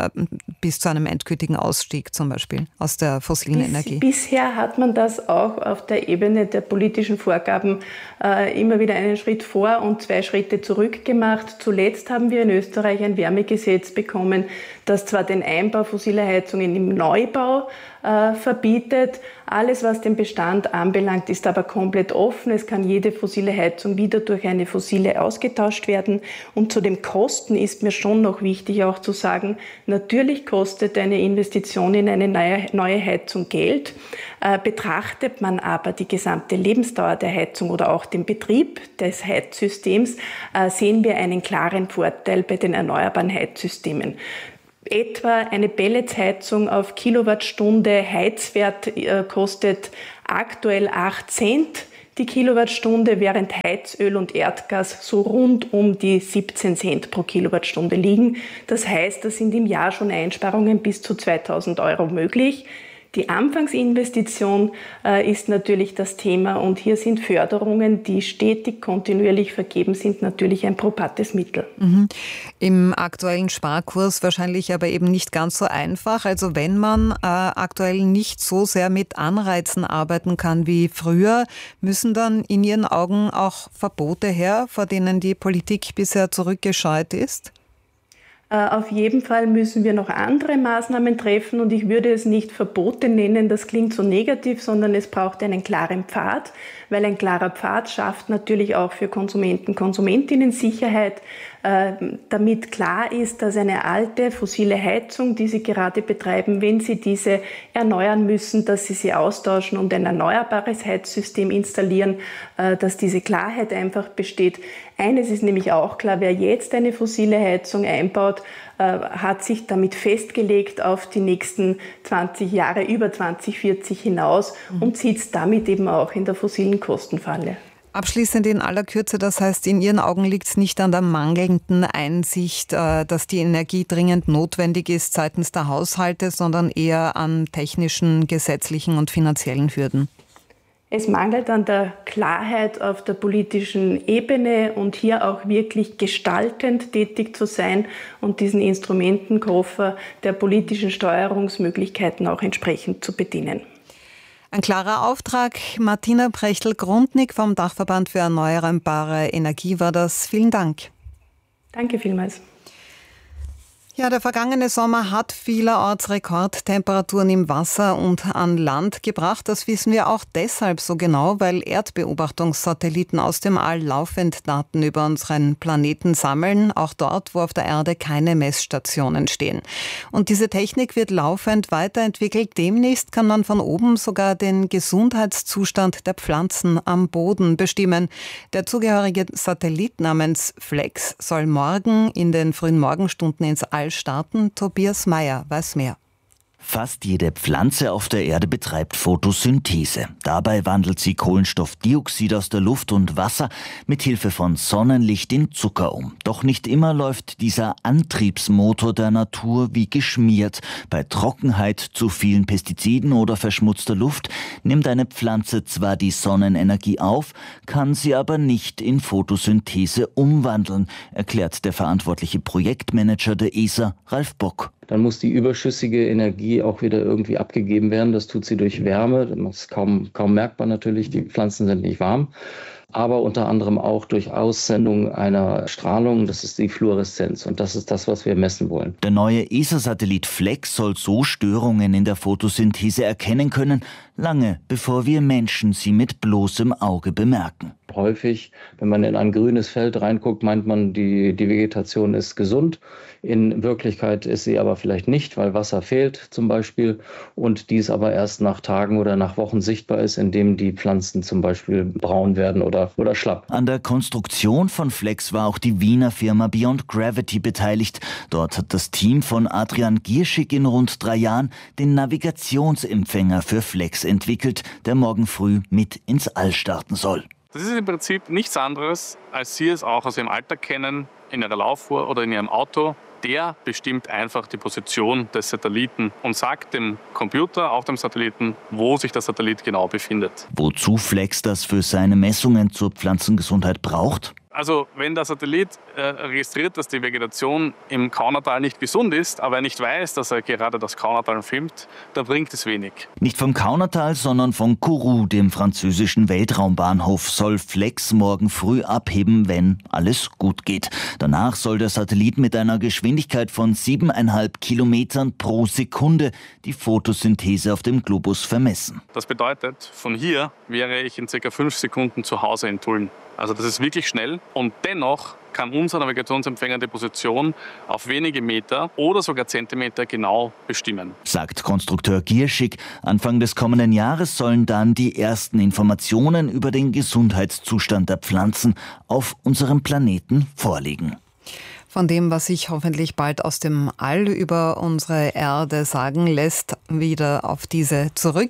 bis zu einem endgültigen Ausstieg zum Beispiel aus der fossilen Energie? Bisher hat man das auch auf der Ebene der politischen Vorgaben immer wieder einen Schritt vor und 2 Schritte zurück gemacht. Zuletzt haben wir in Österreich ein Wärmegesetz bekommen, das zwar den Einbau fossiler Heizungen im Neubau verbietet. Alles, was den Bestand anbelangt, ist aber komplett offen. Es kann jede fossile Heizung wieder durch eine fossile ausgetauscht werden. Und zu den Kosten ist mir schon noch wichtig auch zu sagen, natürlich kostet eine Investition in eine neue Heizung Geld. Betrachtet man aber die gesamte Lebensdauer der Heizung oder auch den Betrieb des Heizsystems, sehen wir einen klaren Vorteil bei den erneuerbaren Heizsystemen. Etwa eine Pelletsheizung auf Kilowattstunde Heizwert kostet aktuell 8 Cent die Kilowattstunde, während Heizöl und Erdgas so rund um die 17 Cent pro Kilowattstunde liegen. Das heißt, da sind im Jahr schon Einsparungen bis zu 2.000 € möglich. Die Anfangsinvestition ist natürlich das Thema und hier sind Förderungen, die stetig kontinuierlich vergeben sind, natürlich ein probates Mittel. Im aktuellen Sparkurs wahrscheinlich aber eben nicht ganz so einfach. Also wenn man aktuell nicht so sehr mit Anreizen arbeiten kann wie früher, müssen dann in Ihren Augen auch Verbote her, vor denen die Politik bisher zurückgescheut ist? Auf jeden Fall müssen wir noch andere Maßnahmen treffen und ich würde es nicht Verbote nennen, das klingt so negativ, sondern es braucht einen klaren Pfad, weil ein klarer Pfad schafft natürlich auch für Konsumenten, Konsumentinnen Sicherheit, damit klar ist, dass eine alte fossile Heizung, die Sie gerade betreiben, wenn Sie diese erneuern müssen, dass Sie sie austauschen und ein erneuerbares Heizsystem installieren, dass diese Klarheit einfach besteht. Eines ist nämlich auch klar, wer jetzt eine fossile Heizung einbaut, hat sich damit festgelegt auf die nächsten 20 Jahre, über 2040 hinaus und sitzt damit eben auch in der fossilen Kostenfalle. Abschließend in aller Kürze, das heißt, in Ihren Augen liegt es nicht an der mangelnden Einsicht, dass die Energie dringend notwendig ist seitens der Haushalte, sondern eher an technischen, gesetzlichen und finanziellen Hürden? Es mangelt an der Klarheit auf der politischen Ebene und hier auch wirklich gestaltend tätig zu sein und diesen Instrumentenkoffer der politischen Steuerungsmöglichkeiten auch entsprechend zu bedienen. Ein klarer Auftrag. Martina Prechtl-Grundnick vom Dachverband für erneuerbare Energie war das. Vielen Dank. Danke vielmals. Ja, der vergangene Sommer hat vielerorts Rekordtemperaturen im Wasser und an Land gebracht. Das wissen wir auch deshalb so genau, weil Erdbeobachtungssatelliten aus dem All laufend Daten über unseren Planeten sammeln, auch dort, wo auf der Erde keine Messstationen stehen. Und diese Technik wird laufend weiterentwickelt. Demnächst kann man von oben sogar den Gesundheitszustand der Pflanzen am Boden bestimmen. Der zugehörige Satellit namens Flex soll morgen in den frühen Morgenstunden ins All starten. Tobias Meyer weiß mehr. Fast jede Pflanze auf der Erde betreibt Photosynthese. Dabei wandelt sie Kohlenstoffdioxid aus der Luft und Wasser mit Hilfe von Sonnenlicht in Zucker um. Doch nicht immer läuft dieser Antriebsmotor der Natur wie geschmiert. Bei Trockenheit, zu vielen Pestiziden oder verschmutzter Luft nimmt eine Pflanze zwar die Sonnenenergie auf, kann sie aber nicht in Photosynthese umwandeln, erklärt der verantwortliche Projektmanager der ESA, Ralf Bock. Dann muss die überschüssige Energie auch wieder irgendwie abgegeben werden. Das tut sie durch Wärme. Das ist kaum merkbar natürlich. Die Pflanzen sind nicht warm. aber unter anderem auch durch Aussendung einer Strahlung, das ist die Fluoreszenz und das ist das, was wir messen wollen. Der neue ESA-Satellit Flex soll so Störungen in der Photosynthese erkennen können, lange bevor wir Menschen sie mit bloßem Auge bemerken. Häufig, wenn man in ein grünes Feld reinguckt, meint man, die Vegetation ist gesund. In Wirklichkeit ist sie aber vielleicht nicht, weil Wasser fehlt zum Beispiel und dies aber erst nach Tagen oder nach Wochen sichtbar ist, indem die Pflanzen zum Beispiel braun werden oder schlapp. An der Konstruktion von Flex war auch die Wiener Firma Beyond Gravity beteiligt. Dort hat das Team von Adrian Gierschig in rund 3 Jahren den Navigationsempfänger für Flex entwickelt, der morgen früh mit ins All starten soll. Das ist im Prinzip nichts anderes, als Sie es auch aus Ihrem Alltag kennen, in Ihrer Laufuhr oder in Ihrem Auto. Der bestimmt einfach die Position des Satelliten und sagt dem Computer auf dem Satelliten, wo sich der Satellit genau befindet. Wozu Flex das für seine Messungen zur Pflanzengesundheit braucht? Also wenn der Satellit registriert, dass die Vegetation im Kaunertal nicht gesund ist, aber er nicht weiß, dass er gerade das Kaunertal filmt, dann bringt es wenig. Nicht vom Kaunertal, sondern von Kourou, dem französischen Weltraumbahnhof, soll Flex morgen früh abheben, wenn alles gut geht. Danach soll der Satellit mit einer Geschwindigkeit von 7,5 Kilometern pro Sekunde die Photosynthese auf dem Globus vermessen. Das bedeutet, von hier wäre ich in ca. 5 Sekunden zu Hause in Tulln. Also das ist wirklich schnell und dennoch kann unser Navigationsempfänger die Position auf wenige Meter oder sogar Zentimeter genau bestimmen. Sagt Konstrukteur Gierschig. Anfang des kommenden Jahres sollen dann die ersten Informationen über den Gesundheitszustand der Pflanzen auf unserem Planeten vorliegen. Von dem, was sich hoffentlich bald aus dem All über unsere Erde sagen lässt, wieder auf diese zurück.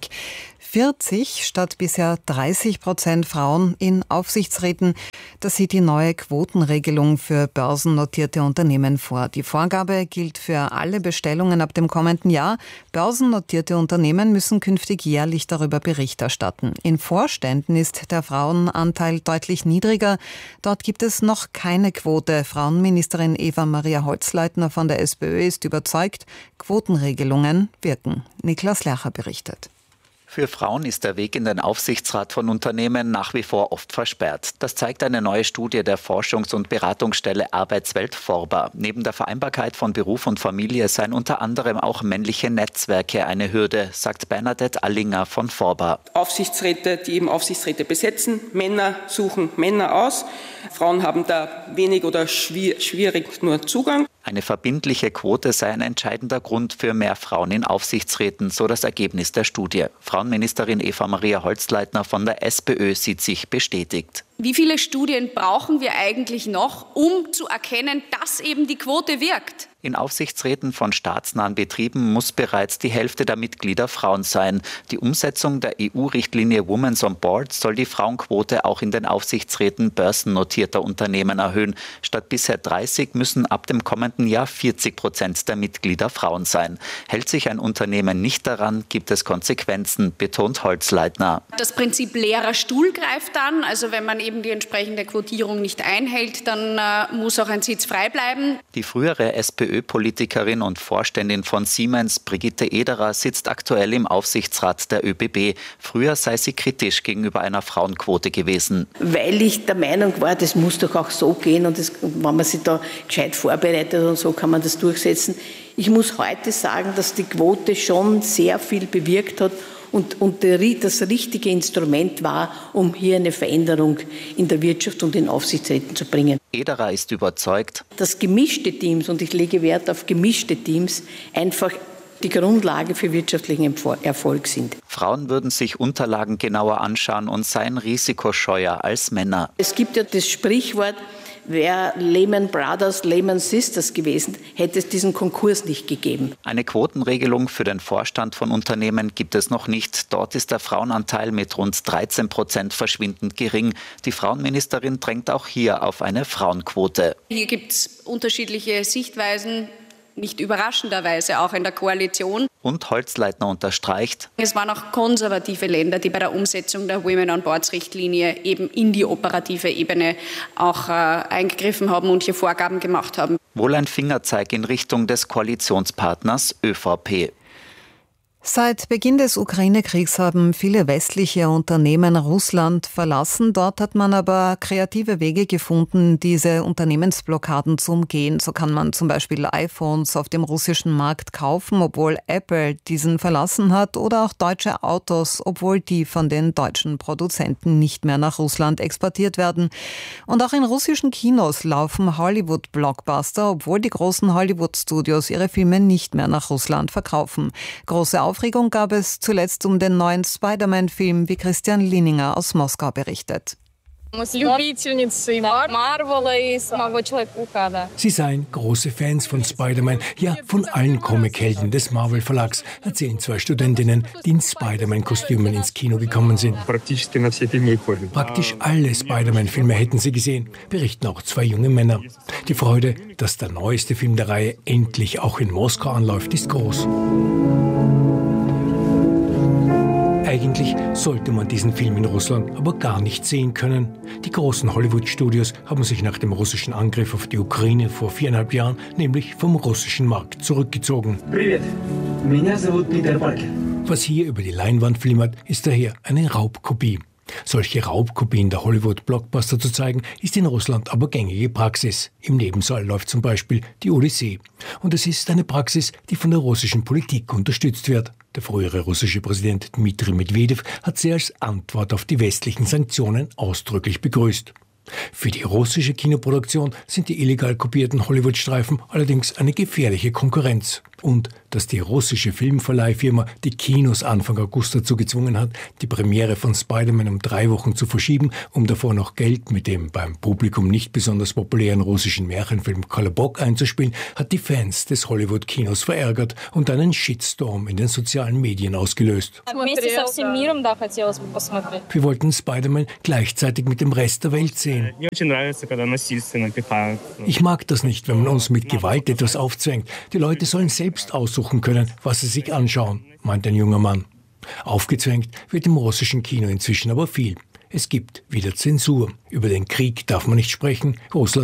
40 statt bisher 30% Frauen in Aufsichtsräten. Das sieht die neue Quotenregelung für börsennotierte Unternehmen vor. Die Vorgabe gilt für alle Bestellungen ab dem kommenden Jahr. Börsennotierte Unternehmen müssen künftig jährlich darüber Bericht erstatten. In Vorständen ist der Frauenanteil deutlich niedriger. Dort gibt es noch keine Quote. Frauenministerin Eva-Maria Holzleitner von der SPÖ ist überzeugt, Quotenregelungen wirken. Niklas Lercher berichtet. Für Frauen ist der Weg in den Aufsichtsrat von Unternehmen nach wie vor oft versperrt. Das zeigt eine neue Studie der Forschungs- und Beratungsstelle Arbeitswelt Forba. Neben der Vereinbarkeit von Beruf und Familie seien unter anderem auch männliche Netzwerke eine Hürde, sagt Bernadette Allinger von Forba. Aufsichtsräte, die eben Aufsichtsräte besetzen, Männer suchen Männer aus. Frauen haben da wenig oder schwierig nur Zugang. Eine verbindliche Quote sei ein entscheidender Grund für mehr Frauen in Aufsichtsräten, so das Ergebnis der Studie. Frauenministerin Eva-Maria Holzleitner von der SPÖ sieht sich bestätigt. Wie viele Studien brauchen wir eigentlich noch, um zu erkennen, dass eben die Quote wirkt? In Aufsichtsräten von staatsnahen Betrieben muss bereits die Hälfte der Mitglieder Frauen sein. Die Umsetzung der EU-Richtlinie Women on Board soll die Frauenquote auch in den Aufsichtsräten börsennotierter Unternehmen erhöhen. Statt bisher 30 müssen ab dem kommenden Jahr 40% der Mitglieder Frauen sein. Hält sich ein Unternehmen nicht daran, gibt es Konsequenzen, betont Holzleitner. Das Prinzip leerer Stuhl greift dann. Also wenn man eben die entsprechende Quotierung nicht einhält, dann muss auch ein Sitz frei bleiben. Die frühere SPÖ-Politikerin und Vorständin von Siemens, Brigitte Ederer, sitzt aktuell im Aufsichtsrat der ÖBB. Früher sei sie kritisch gegenüber einer Frauenquote gewesen. Weil ich der Meinung war, das muss doch auch so gehen und wenn man sich da gescheit vorbereitet und so kann man das durchsetzen. Ich muss heute sagen, dass die Quote schon sehr viel bewirkt hat und das richtige Instrument war, um hier eine Veränderung in der Wirtschaft und in Aufsichtsräten zu bringen. Ederer ist überzeugt, dass gemischte Teams, und ich lege Wert auf gemischte Teams, einfach die Grundlage für wirtschaftlichen Erfolg sind. Frauen würden sich Unterlagen genauer anschauen und seien risikoscheuer als Männer. Es gibt ja das Sprichwort, wäre Lehman Brothers, Lehman Sisters gewesen, hätte es diesen Konkurs nicht gegeben. Eine Quotenregelung für den Vorstand von Unternehmen gibt es noch nicht. Dort ist der Frauenanteil mit rund 13% verschwindend gering. Die Frauenministerin drängt auch hier auf eine Frauenquote. Hier gibt es unterschiedliche Sichtweisen, nicht überraschenderweise auch in der Koalition. Und Holzleitner unterstreicht: Es waren auch konservative Länder, die bei der Umsetzung der Women on Boards Richtlinie eben in die operative Ebene auch eingegriffen haben und hier Vorgaben gemacht haben. Wohl ein Fingerzeig in Richtung des Koalitionspartners ÖVP. Seit Beginn des Ukraine-Kriegs haben viele westliche Unternehmen Russland verlassen. Dort hat man aber kreative Wege gefunden, diese Unternehmensblockaden zu umgehen. So kann man zum Beispiel iPhones auf dem russischen Markt kaufen, obwohl Apple diesen verlassen hat, oder auch deutsche Autos, obwohl die von den deutschen Produzenten nicht mehr nach Russland exportiert werden. Und auch in russischen Kinos laufen Hollywood-Blockbuster, obwohl die großen Hollywood-Studios ihre Filme nicht mehr nach Russland verkaufen. Große Aufregung gab es zuletzt um den neuen Spider-Man-Film, wie Christian Lininger aus Moskau berichtet. Sie seien große Fans von Spider-Man, ja von allen Comichelden des Marvel-Verlags, erzählen zwei Studentinnen, die in Spider-Man-Kostümen ins Kino gekommen sind. Praktisch alle Spider-Man-Filme hätten sie gesehen, berichten auch zwei junge Männer. Die Freude, dass der neueste Film der Reihe endlich auch in Moskau anläuft, ist groß. Eigentlich sollte man diesen Film in Russland aber gar nicht sehen können. Die großen Hollywood-Studios haben sich nach dem russischen Angriff auf die Ukraine vor 4,5 Jahren nämlich vom russischen Markt zurückgezogen. Was hier über die Leinwand flimmert, ist daher eine Raubkopie. Solche Raubkopien der Hollywood-Blockbuster zu zeigen, ist in Russland aber gängige Praxis. Im Nebensaal läuft zum Beispiel die Odyssee. Und es ist eine Praxis, die von der russischen Politik unterstützt wird. Der frühere russische Präsident Dmitri Medvedev hat sie als Antwort auf die westlichen Sanktionen ausdrücklich begrüßt. Für die russische Kinoproduktion sind die illegal kopierten Hollywood-Streifen allerdings eine gefährliche Konkurrenz. Und dass die russische Filmverleihfirma die Kinos Anfang August dazu gezwungen hat, die Premiere von Spider-Man um 3 Wochen zu verschieben, um davor noch Geld mit dem beim Publikum nicht besonders populären russischen Märchenfilm Kolobok einzuspielen, hat die Fans des Hollywood-Kinos verärgert und einen Shitstorm in den sozialen Medien ausgelöst. Wir wollten Spider-Man gleichzeitig mit dem Rest der Welt sehen. Ich mag das nicht, wenn man uns mit Gewalt etwas aufzwängt. Die Leute sollen selbst aussuchen können, was sie sich anschauen, meint ein junger Mann. Aufgezwängt wird im russischen Kino inzwischen aber viel. Es gibt wieder Zensur. Über den Krieg darf man nicht sprechen. Russland